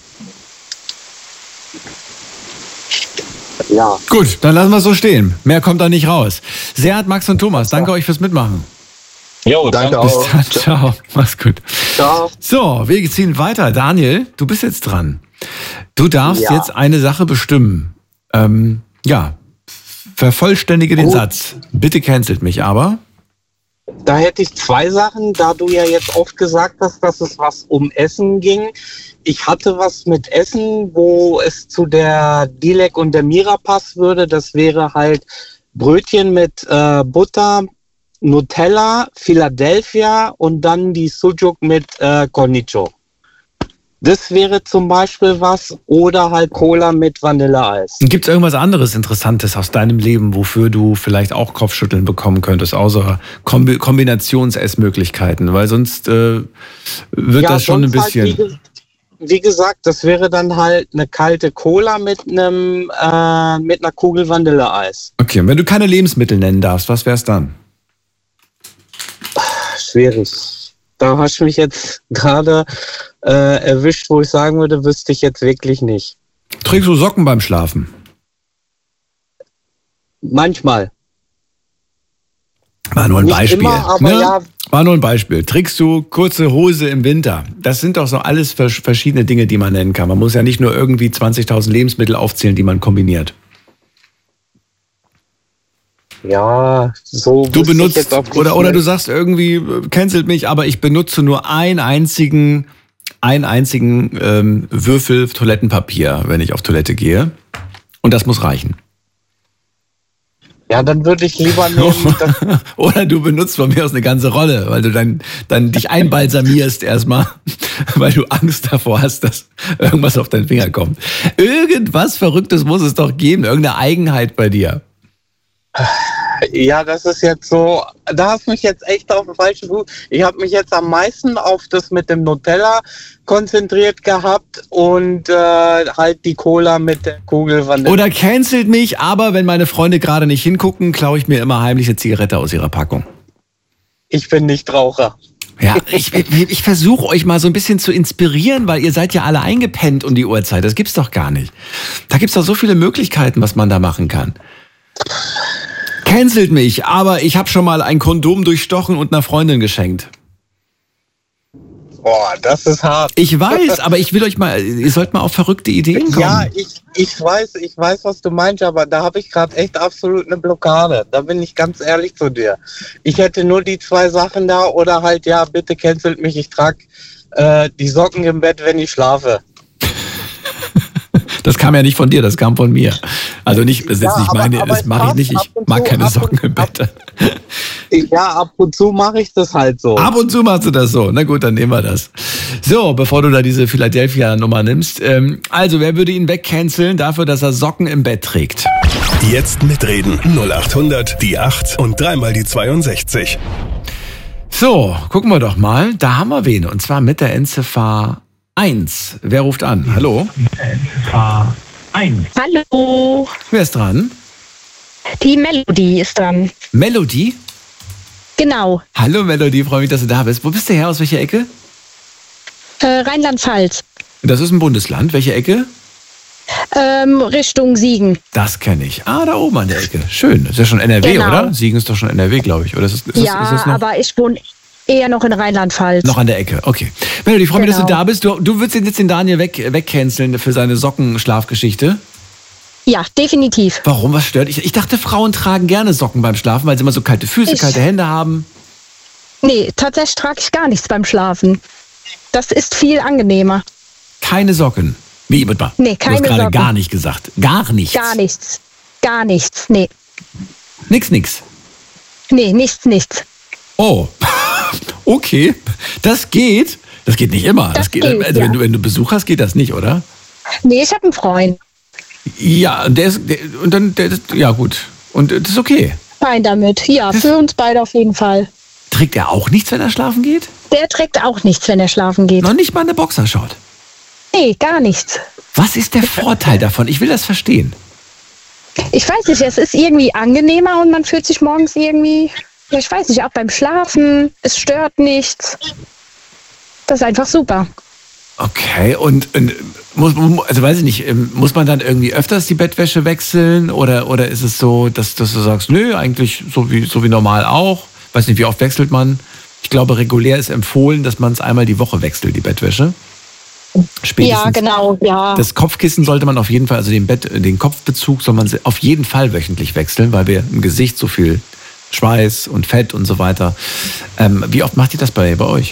Ja. Gut, dann lassen wir es so stehen. Mehr kommt da nicht raus. Seat, Max und Thomas, danke euch fürs Mitmachen. Jo, danke auch. Bis dann, ciao. Mach's gut. Ciao. So, wir ziehen weiter. Daniel, du bist jetzt dran. Du darfst jetzt eine Sache bestimmen. Vervollständige den Satz. Bitte cancelt mich aber. Da hätte ich zwei Sachen, da du ja jetzt oft gesagt hast, dass es was um Essen ging. Ich hatte was mit Essen, wo es zu der Dilek und der Mira passen würde. Das wäre halt Brötchen mit Butter, Nutella, Philadelphia und dann die Sujuk mit Cornicho. Das wäre zum Beispiel was. Oder halt Cola mit Vanilleeis. Gibt es irgendwas anderes Interessantes aus deinem Leben, wofür du vielleicht auch Kopfschütteln bekommen könntest, außer Kombinationsessmöglichkeiten? Weil sonst wird das schon ein bisschen... Halt, wie gesagt, das wäre dann halt eine kalte Cola mit einer Kugel Vanilleeis. Okay, und wenn du keine Lebensmittel nennen darfst, was wär's dann? Schwierig. Da hast du mich jetzt gerade erwischt, wo ich sagen würde, wüsste ich jetzt wirklich nicht. Trägst du Socken beim Schlafen? Manchmal. War nur ein Nicht Beispiel. immer, aber ja. War nur ein Beispiel. Trägst du kurze Hose im Winter? Das sind doch so alles verschiedene Dinge, die man nennen kann. Man muss ja nicht nur irgendwie 20.000 Lebensmittel aufzählen, die man kombiniert. Ja, so. Du benutzt, oder du sagst irgendwie, cancelt mich, aber ich benutze nur einen einzigen Würfel Toilettenpapier, wenn ich auf Toilette gehe. Und das muss reichen. Ja, dann würde ich lieber nehmen. Oder du benutzt von mir aus eine ganze Rolle, weil du dann dich einbalsamierst erstmal, weil du Angst davor hast, dass irgendwas auf deinen Finger kommt. Irgendwas Verrücktes muss es doch geben, irgendeine Eigenheit bei dir. Ja, das ist jetzt so, da hast du mich jetzt echt auf den falschen Fuß. Ich habe mich jetzt am meisten auf das mit dem Nutella konzentriert gehabt und halt die Cola mit der Kugel Vanille. Oder cancelt mich, aber wenn meine Freunde gerade nicht hingucken, klaue ich mir immer heimlich eine Zigarette aus ihrer Packung. Ich bin nicht Raucher. Ja, ich versuche euch mal so ein bisschen zu inspirieren, weil ihr seid ja alle eingepennt um die Uhrzeit. Das gibt's doch gar nicht. Da gibt's doch so viele Möglichkeiten, was man da machen kann. Cancelt mich, aber ich habe schon mal ein Kondom durchstochen und einer Freundin geschenkt. Boah, das ist hart. Ich weiß, aber ich will euch mal, ihr sollt mal auf verrückte Ideen kommen. Ja, ich weiß, was du meinst, aber da habe ich gerade echt absolut eine Blockade. Da bin ich ganz ehrlich zu dir. Ich hätte nur die zwei Sachen da oder halt, ja, bitte cancelt mich, ich trage die Socken im Bett, wenn ich schlafe. Das kam ja nicht von dir, das kam von mir. Also nicht, das ist jetzt nicht meine, das mache ich nicht. Ich mag keine Socken im Bett. Ja, ab und zu mache ich das halt so. Ab und zu machst du das so. Na gut, dann nehmen wir das. So, bevor du da diese Philadelphia-Nummer nimmst. Also, wer würde ihn wegcanceln dafür, dass er Socken im Bett trägt? Jetzt mitreden. 0800 die 8 und dreimal die 62. So, gucken wir doch mal. Da haben wir wen. Und zwar mit der Endziffer 1. Wer ruft an? Hallo? Hallo. Wer ist dran? Die Melody ist dran. Melody? Genau. Hallo Melody, freue mich, dass du da bist. Wo bist du her? Aus welcher Ecke? Rheinland-Pfalz. Das ist ein Bundesland. Welche Ecke? Richtung Siegen. Das kenne ich. Ah, da oben an der Ecke. Schön. Das ist ja schon NRW, Genau. Oder? Siegen ist doch schon NRW, glaube ich. Oder ist das noch? Aber ich wohne eher noch in Rheinland-Pfalz. Noch an der Ecke, okay. Melody, ich freue mich, dass du Genau. da bist. Du würdest jetzt den Daniel wegcanceln für seine Sockenschlafgeschichte? Ja, definitiv. Warum? Was stört? Ich dachte, Frauen tragen gerne Socken beim Schlafen, weil sie immer so kalte Füße, kalte Hände haben. Nee, tatsächlich trage ich gar nichts beim Schlafen. Das ist viel angenehmer. Keine Socken? Wie, warte mal. Nee, keine Du hast gerade Socken. gar nicht gesagt. Gar nichts? Gar nichts. Gar nichts, nee. Nix. Nee, nichts. Oh, okay. Das geht. Das geht nicht immer. Das geht, also ja. wenn du Besuch hast, geht das nicht, oder? Nee, ich habe einen Freund. Ja, ja gut. Und das ist okay. Fein damit. Ja, für uns beide auf jeden Fall. Trägt er auch nichts, wenn er schlafen geht? Der trägt auch nichts, wenn er schlafen geht. Noch nicht mal eine Boxershort? Nee, gar nichts. Was ist der Vorteil davon? Ich will das verstehen. Ich weiß nicht, es ist irgendwie angenehmer und man fühlt sich morgens irgendwie, ich weiß nicht, auch beim Schlafen, es stört nichts. Das ist einfach super. Okay, und also weiß ich nicht, muss man dann irgendwie öfters die Bettwäsche wechseln oder ist es so, dass du sagst, nö, eigentlich so wie normal auch? Weiß nicht, wie oft wechselt man? Ich glaube, regulär ist empfohlen, dass man es einmal die Woche wechselt, die Bettwäsche. Spätestens. Ja, genau, ja. Das Kopfkissen sollte man auf jeden Fall, also den Kopfbezug soll man auf jeden Fall wöchentlich wechseln, weil wir im Gesicht so viel Schweiß und Fett und so weiter. Wie oft macht ihr das bei euch?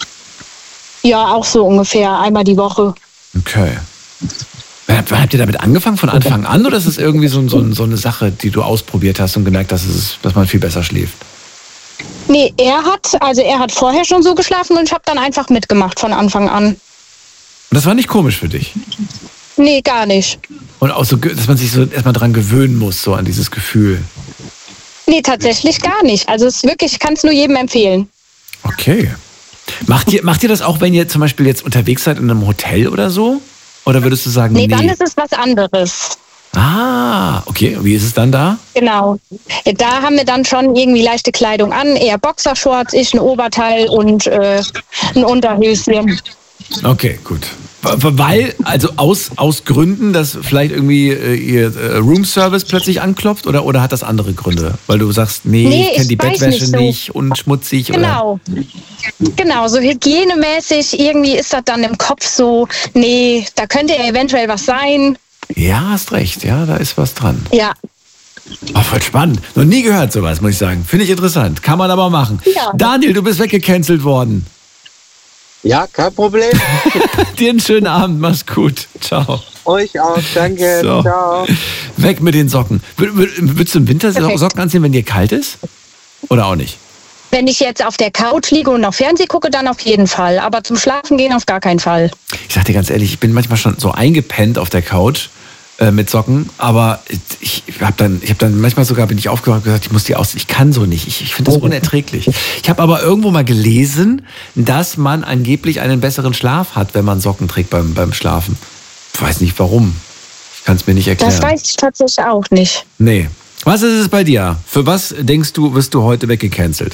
Ja, auch so ungefähr, einmal die Woche. Okay. Habt ihr damit angefangen von Anfang an oder ist es irgendwie so eine Sache, die du ausprobiert hast und gemerkt hast, dass man viel besser schläft? Nee, er hat vorher schon so geschlafen und ich habe dann einfach mitgemacht von Anfang an. Und das war nicht komisch für dich? Nee, gar nicht. Und auch so, dass man sich so erstmal dran gewöhnen muss, so an dieses Gefühl? Nee, tatsächlich gar nicht. Also es ist wirklich, ich kann es nur jedem empfehlen. Okay. Macht ihr das auch, wenn ihr zum Beispiel jetzt unterwegs seid in einem Hotel oder so? Oder würdest du sagen, nee? Nee, dann ist es was anderes. Ah, okay. Wie ist es dann da? Genau. Da haben wir dann schon irgendwie leichte Kleidung an, eher Boxershorts, ich ein Oberteil und ein Unterhöschen. Okay, gut. Weil, also aus Gründen, dass vielleicht irgendwie ihr Roomservice plötzlich anklopft oder hat das andere Gründe? Weil du sagst, nee ich kenne die Bettwäsche nicht und schmutzig. Genau. Oder? Genau, so hygienemäßig irgendwie ist das dann im Kopf so, nee, da könnte ja eventuell was sein. Ja, hast recht, ja, da ist was dran. Ja. Oh, voll spannend. Noch nie gehört sowas, muss ich sagen. Finde ich interessant. Kann man aber machen. Ja. Daniel, du bist weggecancelt worden. Ja, kein Problem. Dir einen schönen Abend, mach's gut. Ciao. Euch auch, danke. So. Ciao. Weg mit den Socken. Würdest du im Winter Socken anziehen, wenn dir kalt ist? Oder auch nicht? Wenn ich jetzt auf der Couch liege und noch Fernsehen gucke, dann auf jeden Fall. Aber zum Schlafen gehen auf gar keinen Fall. Ich sag dir ganz ehrlich, ich bin manchmal schon so eingepennt auf der Couch mit Socken, aber ich habe dann manchmal sogar bin ich aufgewacht und gesagt, ich muss die ausziehen. Ich kann so nicht. Ich finde das unerträglich. Ich habe aber irgendwo mal gelesen, dass man angeblich einen besseren Schlaf hat, wenn man Socken trägt beim Schlafen. Ich weiß nicht warum. Ich kann es mir nicht erklären. Das weiß ich tatsächlich auch nicht. Nee. Was ist es bei dir? Für was denkst du, wirst du heute weggecancelt?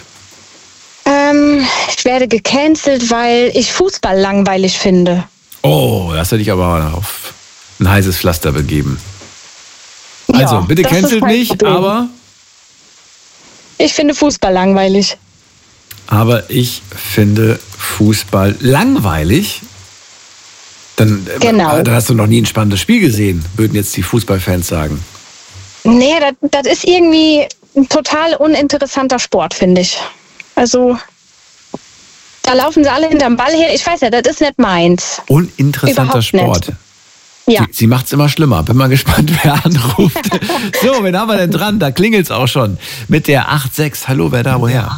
Ich werde gecancelt, weil ich Fußball langweilig finde. Oh, das hätte ich aber auf ein heißes Pflaster begeben. Also, Ja, bitte das ist cancelt kein mich, Problem. Ich finde Fußball langweilig. aber ich finde Fußball langweilig. Dann hast du noch nie ein spannendes Spiel gesehen, würden jetzt die Fußballfans sagen. Nee, das ist irgendwie ein total uninteressanter Sport, finde ich. Also, da laufen sie alle hinterm Ball her. Ich weiß ja, das ist nicht meins. Uninteressanter Überhaupt Sport. nicht. Ja. Sie macht es immer schlimmer. Bin mal gespannt, wer anruft. So, wen haben wir denn dran? Da klingelt es auch schon. Mit der 8.6. Hallo, wer da, woher?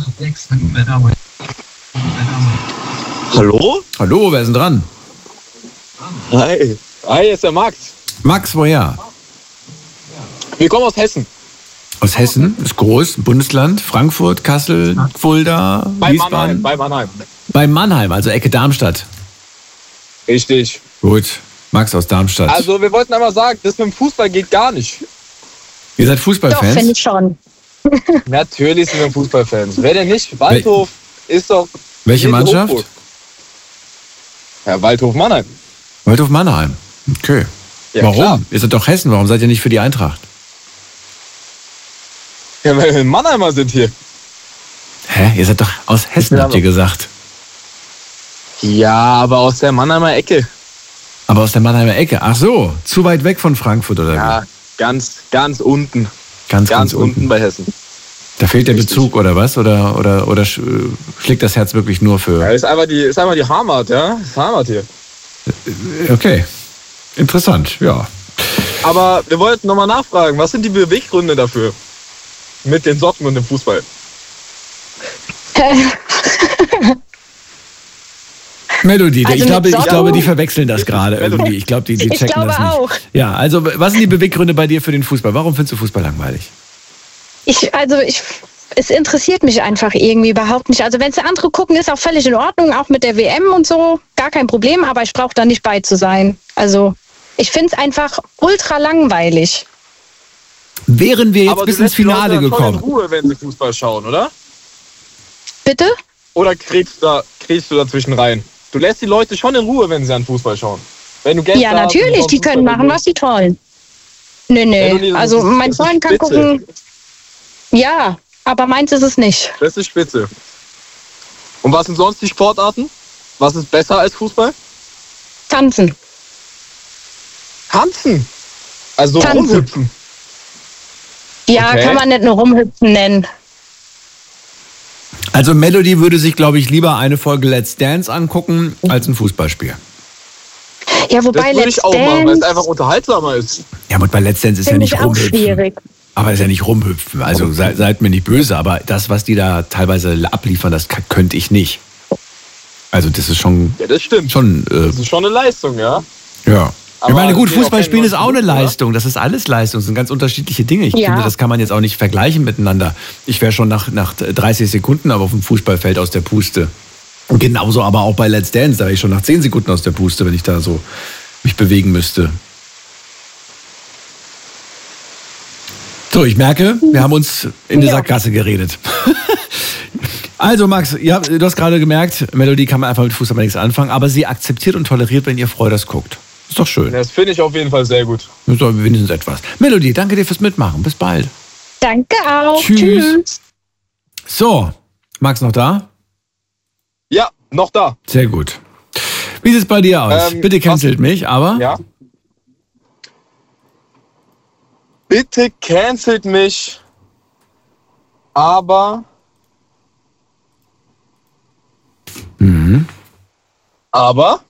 Hallo? Hallo, wer ist denn dran? Hi. Hi, hier ist der Max. Max, woher? Wir kommen aus Hessen. Aus Hessen, ist groß, Bundesland, Frankfurt, Kassel, Fulda, Wiesbaden. Bei Mannheim. Bei Mannheim, also Ecke Darmstadt. Richtig. Gut, Max aus Darmstadt. Also wir wollten einmal sagen, das mit dem Fußball geht gar nicht. Ihr seid Fußballfans? Doch, finde ich schon. Natürlich sind wir Fußballfans. Wer denn nicht? Waldhof ist doch... Welche Mannschaft? Hochburg. Ja, Waldhof Mannheim. Waldhof Mannheim. Okay. Ja, warum? klar. Ihr seid doch Hessen, warum seid ihr nicht für die Eintracht? Ja, weil wir Mannheimer sind hier. Hä? Ihr seid doch aus Hessen, habt ihr gesagt. Ja, aber aus der Mannheimer Ecke. Aber aus der Mannheimer Ecke. Ach so, zu weit weg von Frankfurt oder Ja, Ganz unten. Ganz unten bei Hessen. Da fehlt der Bezug oder was? Oder schlägt das Herz wirklich nur für... Ja, ist einfach die Heimat, ja? Das ist Heimat hier. Okay. Interessant, ja. Aber wir wollten nochmal nachfragen, was sind die Beweggründe dafür? Mit den Socken und dem Fußball? Melodie, Also ich mit glaube, die verwechseln das gerade irgendwie. Ich glaube, die Ich checken glaube das nicht. auch. Ja, also was sind die Beweggründe bei dir für den Fußball? Warum findest du Fußball langweilig? Es interessiert mich einfach irgendwie überhaupt nicht. Also wenn es andere gucken, ist auch völlig in Ordnung, auch mit der WM und so, gar kein Problem, aber ich brauche da nicht bei zu sein. Also ich finde es einfach ultra langweilig. Wären wir jetzt Aber bis du ins lässt die Leute Finale dann schon gekommen? in Ruhe, wenn sie Fußball schauen, oder? Bitte? Oder kriegst du dazwischen rein? Du lässt die Leute schon in Ruhe, wenn sie an Fußball schauen. Wenn du Gäste Ja, hast, natürlich, die Fußball können machen, was sie wollen. Nee. Also mein Freund kann gucken. Ja, aber meins ist es nicht. Das ist spitze. Und was sind sonst die Sportarten? Was ist besser als Fußball? Tanzen. Tanzen? Also Tanzen. rumhüpfen? Ja, Okay. kann man nicht nur rumhüpfen nennen. Also Melody würde sich, glaube ich, lieber eine Folge Let's Dance angucken, als ein Fußballspiel. Ja, wobei Das würde Let's ich auch machen, weil es Dance einfach unterhaltsamer ist. Ja, und bei Let's Dance ist ja finde ich nicht auch rumhüpfen. schwierig. Aber ist ja nicht rumhüpfen. Also seid mir nicht böse, aber das, was die da teilweise abliefern, das könnte ich nicht. Also das ist schon... Ja, das stimmt. Das ist schon eine Leistung, ja. Ja. Ich Aber meine, gut, es geht auch Fußball spielen kein ist auch eine Leistung, oder? Leistung. Das ist alles Leistung. Das sind ganz unterschiedliche Dinge. Ich Ja. finde, das kann man jetzt auch nicht vergleichen miteinander. Ich wäre schon nach 30 Sekunden aber auf dem Fußballfeld aus der Puste. Und genauso aber auch bei Let's Dance. Da wäre ich schon nach 10 Sekunden aus der Puste, wenn ich da so mich bewegen müsste. So, ich merke, wir haben uns in die Sackgasse geredet. Also Max, ja, du hast gerade gemerkt, Melodie kann man einfach mit Fußball nichts anfangen, aber sie akzeptiert und toleriert, wenn ihr Freude das guckt. Ist doch schön. Das finde ich auf jeden Fall sehr gut. Das ist doch wenigstens etwas. Melodie, danke dir fürs Mitmachen. Bis bald. Danke auch. Tschüss. So, Max noch da? Ja, noch da. Sehr gut. Wie sieht es bei dir aus? Bitte cancelt mich, aber... Ja. Bitte cancelt mich, aber... Aber...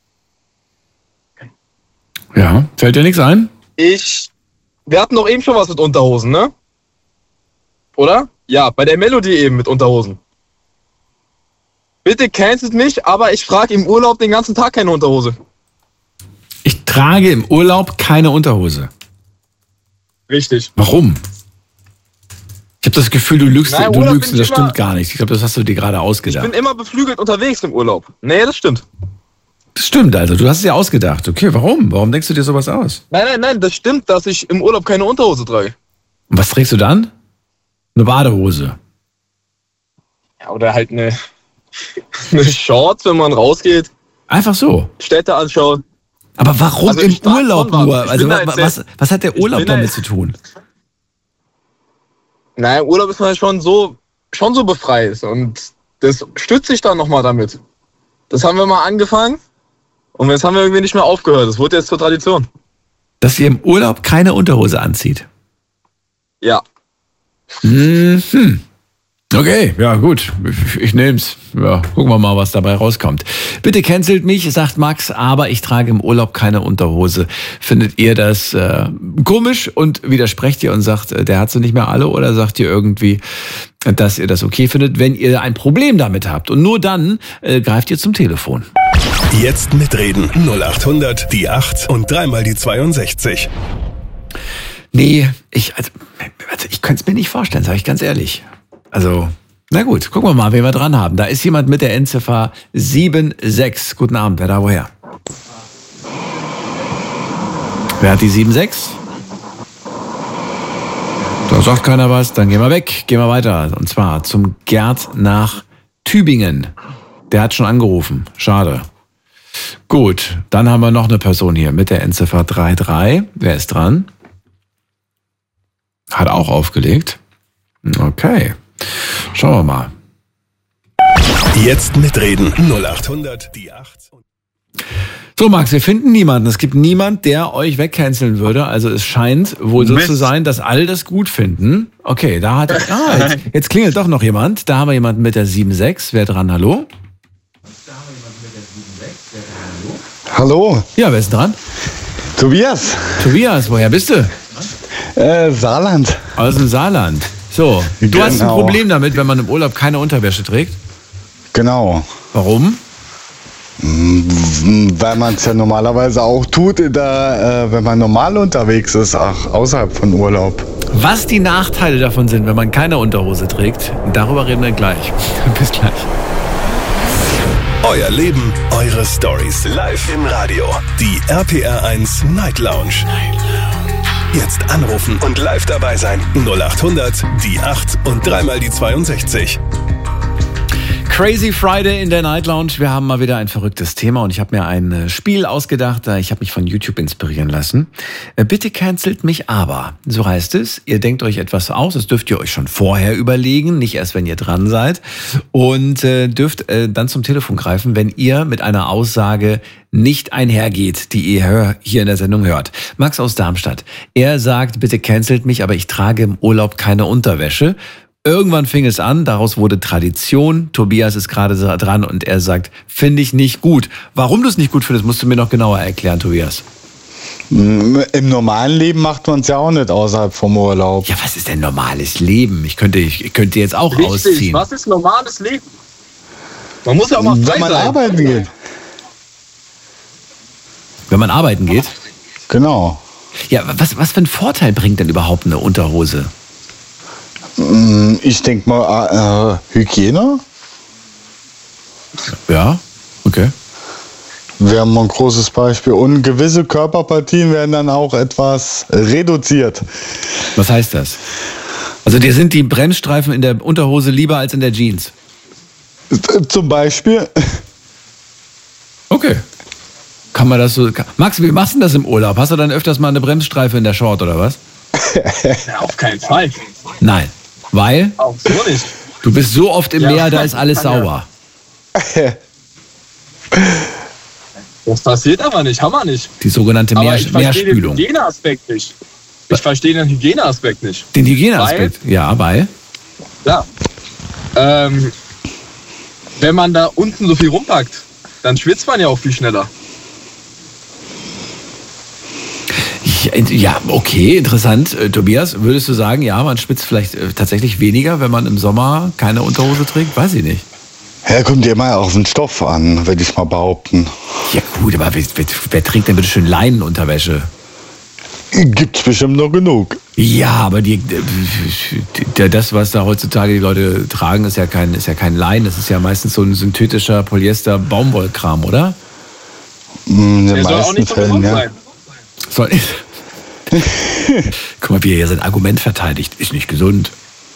Ja, fällt dir nichts ein? Wir hatten doch eben schon was mit Unterhosen, ne? Oder? Ja, bei der Melodie eben mit Unterhosen. Bitte cancelt mich, aber ich frage im Urlaub den ganzen Tag keine Unterhose. Ich trage im Urlaub keine Unterhose. Richtig. Warum? Ich habe das Gefühl, du lügst, Nein, du Urlaub lügst bin und das ich immer- stimmt gar nicht. Ich glaube, das hast du dir gerade Ich ausgedacht. bin immer beflügelt unterwegs im Urlaub. Nee, das stimmt. Das stimmt, also du hast es dir ausgedacht. Okay, warum? Warum denkst du dir sowas aus? Nein, das stimmt, dass ich im Urlaub keine Unterhose trage. Und was trägst du dann? Eine Badehose. Ja, oder halt eine Shorts, wenn man rausgeht, Einfach so. Städte anschaut. Aber warum Also im ich trage Urlaub schon was. nur? Ich Also bin da jetzt was hat der Urlaub bin da damit jetzt- zu tun? Naja, im Urlaub ist man schon so befreit und das stütze ich dann nochmal damit. Das haben wir mal angefangen und jetzt haben wir irgendwie nicht mehr aufgehört. Das wurde jetzt zur Tradition. Dass ihr im Urlaub keine Unterhose anzieht. Ja. Mhm. Okay, ja gut, ich nehm's. Ja, gucken wir mal, was dabei rauskommt. Bitte cancelt mich, sagt Max, aber ich trage im Urlaub keine Unterhose. Findet ihr das komisch und widersprecht ihr und sagt, der hat sie nicht mehr alle, oder sagt ihr irgendwie, dass ihr das okay findet, wenn ihr ein Problem damit habt? Und nur dann greift ihr zum Telefon. Jetzt mitreden. 0800 die 8 und dreimal die 62. Nee, ich könnte es mir nicht vorstellen, sage ich ganz ehrlich. Also, na gut, gucken wir mal, wen wir dran haben. Da ist jemand mit der Endziffer 76. Guten Abend, wer da woher? Wer hat die 76? Da sagt keiner was, dann gehen wir weg, gehen wir weiter. Und zwar zum Gerd nach Tübingen. Der hat schon angerufen, schade. Gut, dann haben wir noch eine Person hier mit der Endziffer 33. Wer ist dran? Hat auch aufgelegt. Okay. Schauen wir mal. Jetzt mitreden. 0800 die 8. So, Max, wir finden niemanden. Es gibt niemand, der euch wegcanceln würde. Also es scheint wohl so zu sein, dass alle das gut finden. Okay, jetzt klingelt doch noch jemand. Da haben wir jemanden mit der 7.6. Wer dran? Hallo? Hallo. Ja, wer ist dran? Tobias. Tobias, woher bist du? Saarland. Aus dem Saarland. So, du hast ein Problem damit, wenn man im Urlaub keine Unterwäsche trägt? Genau. Warum? Weil man es ja normalerweise auch tut, wenn man normal unterwegs ist, auch außerhalb von Urlaub. Was die Nachteile davon sind, wenn man keine Unterhose trägt, darüber reden wir gleich. Bis gleich. Euer Leben, eure Stories. Live im Radio. Die RPR1 Night Lounge. Jetzt anrufen und live dabei sein. 0800 die 8 und dreimal die 62. Crazy Friday in der Night Lounge. Wir haben mal wieder ein verrücktes Thema und ich habe mir ein Spiel ausgedacht. Ich habe mich von YouTube inspirieren lassen. Bitte cancelt mich aber. So heißt es. Ihr denkt euch etwas aus. Das dürft ihr euch schon vorher überlegen, nicht erst, wenn ihr dran seid. Und dürft dann zum Telefon greifen, wenn ihr mit einer Aussage nicht einhergeht, die ihr hier in der Sendung hört. Max aus Darmstadt. Er sagt, bitte cancelt mich, aber ich trage im Urlaub keine Unterwäsche. Irgendwann fing es an, daraus wurde Tradition. Tobias ist gerade dran und er sagt, finde ich nicht gut. Warum du es nicht gut findest, musst du mir noch genauer erklären, Tobias. Im normalen Leben macht man es ja auch nicht außerhalb vom Urlaub. Ja, was ist denn normales Leben? Ich könnte jetzt auch ausziehen. Was ist normales Leben? Man muss ja auch mal frei sein. Wenn man arbeiten geht. Wenn man arbeiten geht? Genau. Ja, was für einen Vorteil bringt denn überhaupt eine Unterhose? Ich denke mal, Hygiene. Ja, okay. Wäre mal ein großes Beispiel. Und gewisse Körperpartien werden dann auch etwas reduziert. Was heißt das? Also dir sind die Bremsstreifen in der Unterhose lieber als in der Jeans? Zum Beispiel. Okay. Kann man das so... Max, wie machst du das im Urlaub? Hast du dann öfters mal eine Bremsstreife in der Short oder was? Ja, auf keinen Fall. Nein. Weil? Auch so nicht. Du bist so oft im Meer, da ist alles sauber. Das passiert aber nicht, haben wir nicht. Die sogenannte Meerspülung. Ich verstehe den Hygieneaspekt nicht. Den Hygieneaspekt? Ja, weil? Ja. Wenn man da unten so viel rumpackt, dann schwitzt man ja auch viel schneller. Ja, okay, interessant. Tobias, würdest du sagen, ja, man schwitzt vielleicht tatsächlich weniger, wenn man im Sommer keine Unterhose trägt? Weiß ich nicht. Ja, kommt ja mal auf den Stoff an, würde ich mal behaupten. Ja gut, aber wer trägt denn bitte schön Leinenunterwäsche? Gibt's bestimmt noch genug. Ja, aber das, was da heutzutage die Leute tragen, ist ja kein Leinen. Das ist ja meistens so ein synthetischer Polyester-Baumwollkram, oder? In den meisten Fällen, ja. Guck mal, wie er hier sein Argument verteidigt. Ist nicht gesund.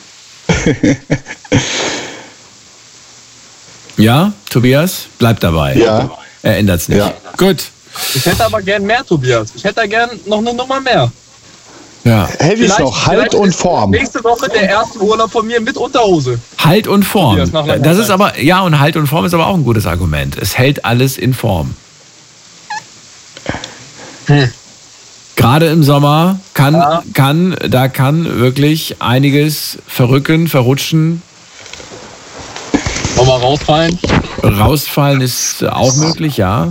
Ja, Tobias, bleib dabei. Ja. Er ändert es nicht. Ja. Gut. Ich hätte aber gern mehr, Tobias. Ich hätte gern noch eine Nummer mehr. Ja. Hätte ich noch. Halt und Form. Nächste Woche der erste Urlaub von mir mit Unterhose. Halt und Form. Das ist aber, ja, und Halt und Form ist aber auch ein gutes Argument. Es hält alles in Form. Gerade im Sommer kann wirklich einiges verrutschen. Auch mal rausfallen? Rausfallen ist auch möglich, ja.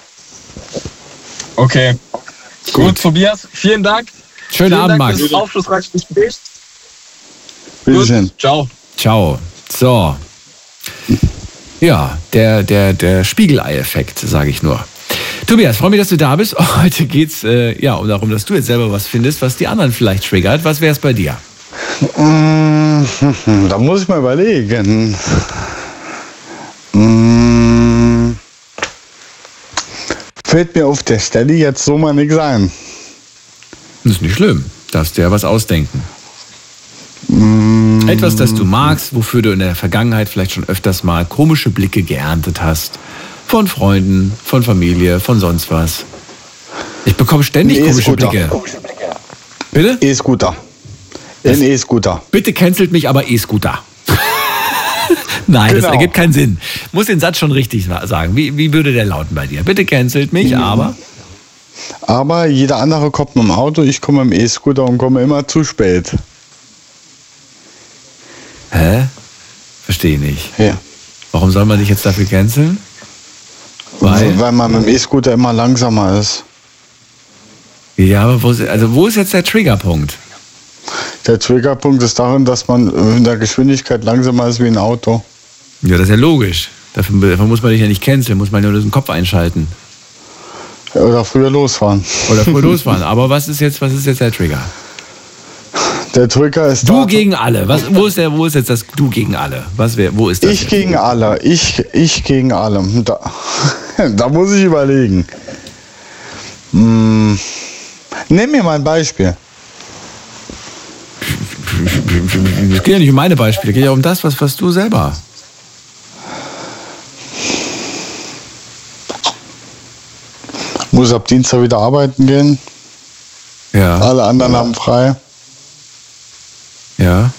Okay. Gut, Tobias, vielen Dank. Schönen Abend, Max. Für das aufschlussreiche Gespräch. Bitte schön. Ciao. Ciao. So. Ja, der Spiegelei-Effekt, sage ich nur. Tobias, freue mich, dass du da bist. Heute geht's darum, dass du jetzt selber was findest, was die anderen vielleicht triggert. Was wäre es bei dir? Da muss ich mal überlegen. Fällt mir auf der Stelle jetzt so mal nichts ein. Das ist nicht schlimm. Darfst dir ja was ausdenken. Etwas, das du magst, wofür du in der Vergangenheit vielleicht schon öfters mal komische Blicke geerntet hast. Von Freunden, von Familie, von sonst was. Ich bekomme ständig komische Blicke. Bitte? E-Scooter. Ein E-Scooter. Bitte cancelt mich aber E-Scooter. Nein, Genau. das ergibt keinen Sinn. Muss den Satz schon richtig sagen. Wie würde der lauten bei dir? Bitte cancelt mich, aber... Aber jeder andere kommt mit dem Auto, ich komme mit dem E-Scooter und komme immer zu spät. Hä? Verstehe nicht. Ja. Warum soll man dich jetzt dafür canceln? Weil man mit dem E-Scooter immer langsamer ist. Ja, aber wo ist jetzt der Triggerpunkt? Der Triggerpunkt ist darin, dass man in der Geschwindigkeit langsamer ist wie ein Auto. Ja, das ist ja logisch. Dafür muss man dich ja nicht canceln, muss man nur den Kopf einschalten. Oder früher losfahren. Aber was ist jetzt der Trigger? Der Trigger ist Du gegen alle. Wo ist jetzt das Du gegen alle? Wo ist das? Ich gegen alle. Ich gegen alle. Da muss ich überlegen. Nimm mir mal ein Beispiel. Es geht ja nicht um meine Beispiele, es geht ja um das, was du selber. Muss ab Dienstag wieder arbeiten gehen. Ja. Alle anderen haben frei. Ja.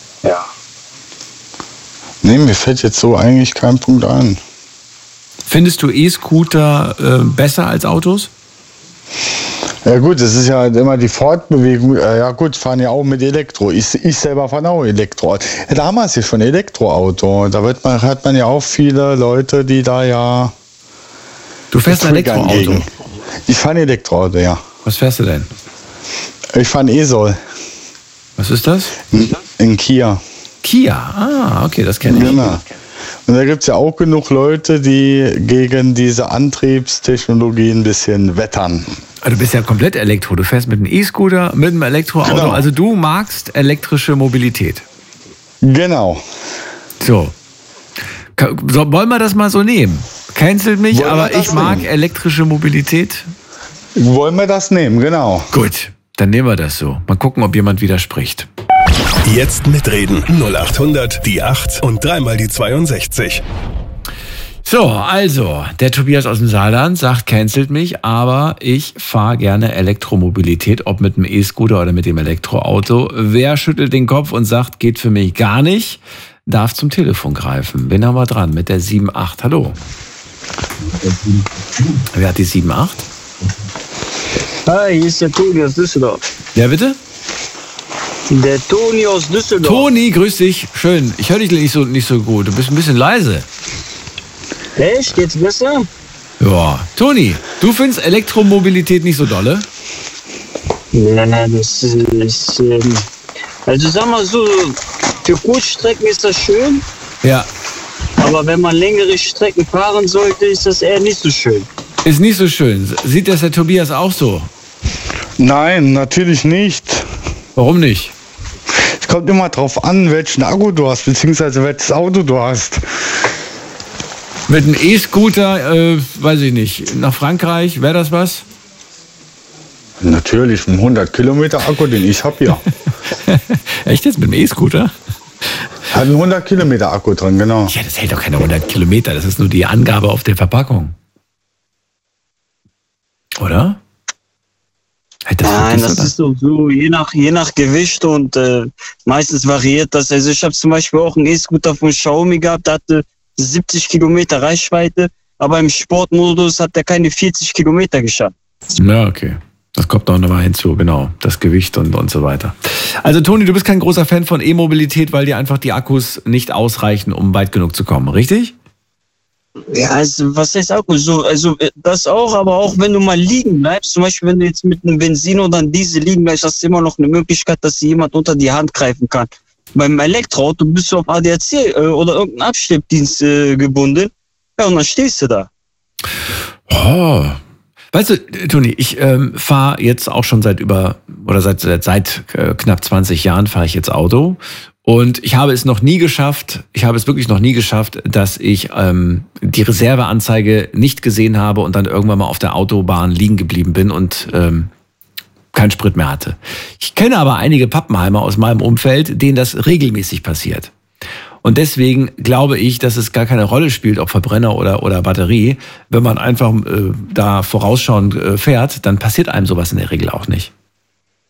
Nee, mir fällt jetzt so eigentlich kein Punkt ein. Findest du E-Scooter besser als Autos? Ja gut, es ist ja halt immer die Fortbewegung. Ja gut, fahren ja auch mit Elektro. Ich selber fahre auch Elektro. Ja, damals ist schon Elektroauto. Da hat man ja auch viele Leute, die da ja... Du fährst ein Elektroauto? Ich fahre ein Elektroauto, ja. Was fährst du denn? Ich fahre ein E-Sol. Was ist das? Ein Kia. Kia, okay, das kenne ich. Genau. Und da gibt es ja auch genug Leute, die gegen diese Antriebstechnologie ein bisschen wettern. Du bist ja komplett Elektro. Du fährst mit einem E-Scooter, mit einem Elektroauto. Genau. Also du magst elektrische Mobilität. Genau. So. Wollen wir das mal so nehmen? Cancelt mich, aber ich mag elektrische Mobilität. Wollen wir das nehmen, genau. Gut, dann nehmen wir das so. Mal gucken, ob jemand widerspricht. Jetzt mitreden. 0800 die 8 und dreimal die 62. So, also, der Tobias aus dem Saarland sagt, cancelt mich, aber ich fahre gerne Elektromobilität, ob mit dem E-Scooter oder mit dem Elektroauto. Wer schüttelt den Kopf und sagt, geht für mich gar nicht, darf zum Telefon greifen. Wen haben wir dran? Mit der 78. Hallo. Wer hat die 78? Hi, hier ist der Toni aus Düsseldorf. Ja, bitte? Der Toni aus Düsseldorf. Toni, grüß dich. Schön. Ich höre dich nicht so gut. Du bist ein bisschen leise. Echt? Geht's besser? Ja. Toni, du findest Elektromobilität nicht so dolle? Nein, das ist... Also sag mal so, für Kurzstrecken ist das schön. Ja. Aber wenn man längere Strecken fahren sollte, ist das eher nicht so schön. Ist nicht so schön. Sieht das der Tobias auch so? Nein, natürlich nicht. Warum nicht? Es kommt immer drauf an, welchen Akku du hast, beziehungsweise welches Auto du hast. Mit einem E-Scooter, weiß ich nicht, nach Frankreich, wäre das was? Natürlich, ein 100 Kilometer Akku, den ich habe hier. Echt jetzt mit dem E-Scooter? Hat einen 100 Kilometer Akku drin, genau. Ja, das hält doch keine 100 Kilometer, das ist nur die Angabe auf der Verpackung. Oder? Nein, das ist doch so, je nach Gewicht und meistens variiert das. Also ich habe zum Beispiel auch einen E-Scooter von Xiaomi gehabt, der hatte 70 Kilometer Reichweite, aber im Sportmodus hat er keine 40 Kilometer geschafft. Ja, okay. Das kommt noch mal hinzu, genau. Das Gewicht und so weiter. Also Toni, du bist kein großer Fan von E-Mobilität, weil dir einfach die Akkus nicht ausreichen, um weit genug zu kommen, richtig? Ja, also was heißt Akku? So, also das auch, aber auch wenn du mal liegen bleibst, zum Beispiel wenn du jetzt mit einem Benzin oder einem Diesel liegen bleibst, hast du immer noch eine Möglichkeit, dass dir jemand unter die Hand greifen kann. Beim Elektroauto bist du auf ADAC oder irgendeinen Abschleppdienst gebunden. Ja, und dann stehst du da. Oh. Weißt du, Toni, ich fahre jetzt auch schon seit knapp 20 Jahren fahre ich jetzt Auto. Und ich habe es wirklich noch nie geschafft, dass ich die Reserveanzeige nicht gesehen habe und dann irgendwann mal auf der Autobahn liegen geblieben bin und keinen Sprit mehr hatte. Ich kenne aber einige Pappenheimer aus meinem Umfeld, denen das regelmäßig passiert. Und deswegen glaube ich, dass es gar keine Rolle spielt, ob Verbrenner oder Batterie. Wenn man einfach da vorausschauend fährt, dann passiert einem sowas in der Regel auch nicht.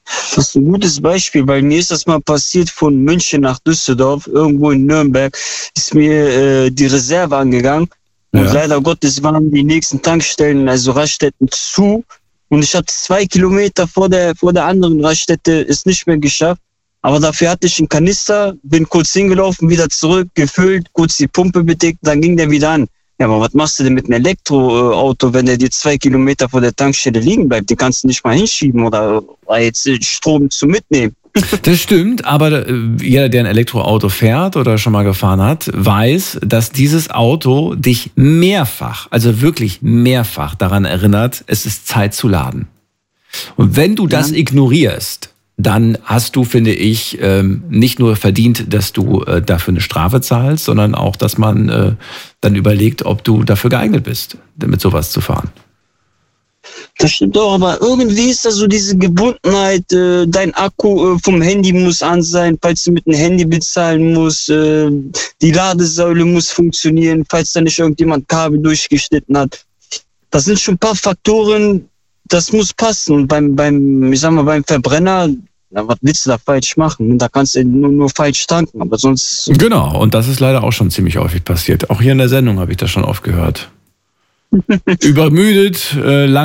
Das ist ein gutes Beispiel, weil mir ist das mal passiert von München nach Düsseldorf, irgendwo in Nürnberg, ist mir die Reserve angegangen. Und leider Gottes waren die nächsten Tankstellen, also Raststätten, zu. Und ich habe 2 Kilometer vor der anderen Raststätte es nicht mehr geschafft. Aber dafür hatte ich einen Kanister, bin kurz hingelaufen, wieder zurück, gefüllt, kurz die Pumpe bedeckt, dann ging der wieder an. Ja, aber was machst du denn mit einem Elektroauto, wenn der dir 2 Kilometer vor der Tankstelle liegen bleibt? Die kannst du nicht mal hinschieben oder jetzt Strom zu mitnehmen. Das stimmt, aber jeder, der ein Elektroauto fährt oder schon mal gefahren hat, weiß, dass dieses Auto dich mehrfach, also wirklich mehrfach daran erinnert, es ist Zeit zu laden. Und wenn du das ignorierst, dann hast du, finde ich, nicht nur verdient, dass du dafür eine Strafe zahlst, sondern auch, dass man dann überlegt, ob du dafür geeignet bist, mit sowas zu fahren. Das stimmt doch, aber irgendwie ist da so diese Gebundenheit, dein Akku vom Handy muss an sein, falls du mit dem Handy bezahlen musst, die Ladesäule muss funktionieren, falls da nicht irgendjemand Kabel durchgeschnitten hat. Das sind schon ein paar Faktoren, das muss passen. Und beim Verbrenner, na, was willst du da falsch machen? Da kannst du nur falsch tanken, aber sonst... Genau, und das ist leider auch schon ziemlich häufig passiert. Auch hier in der Sendung habe ich das schon oft gehört. Übermüdet, lang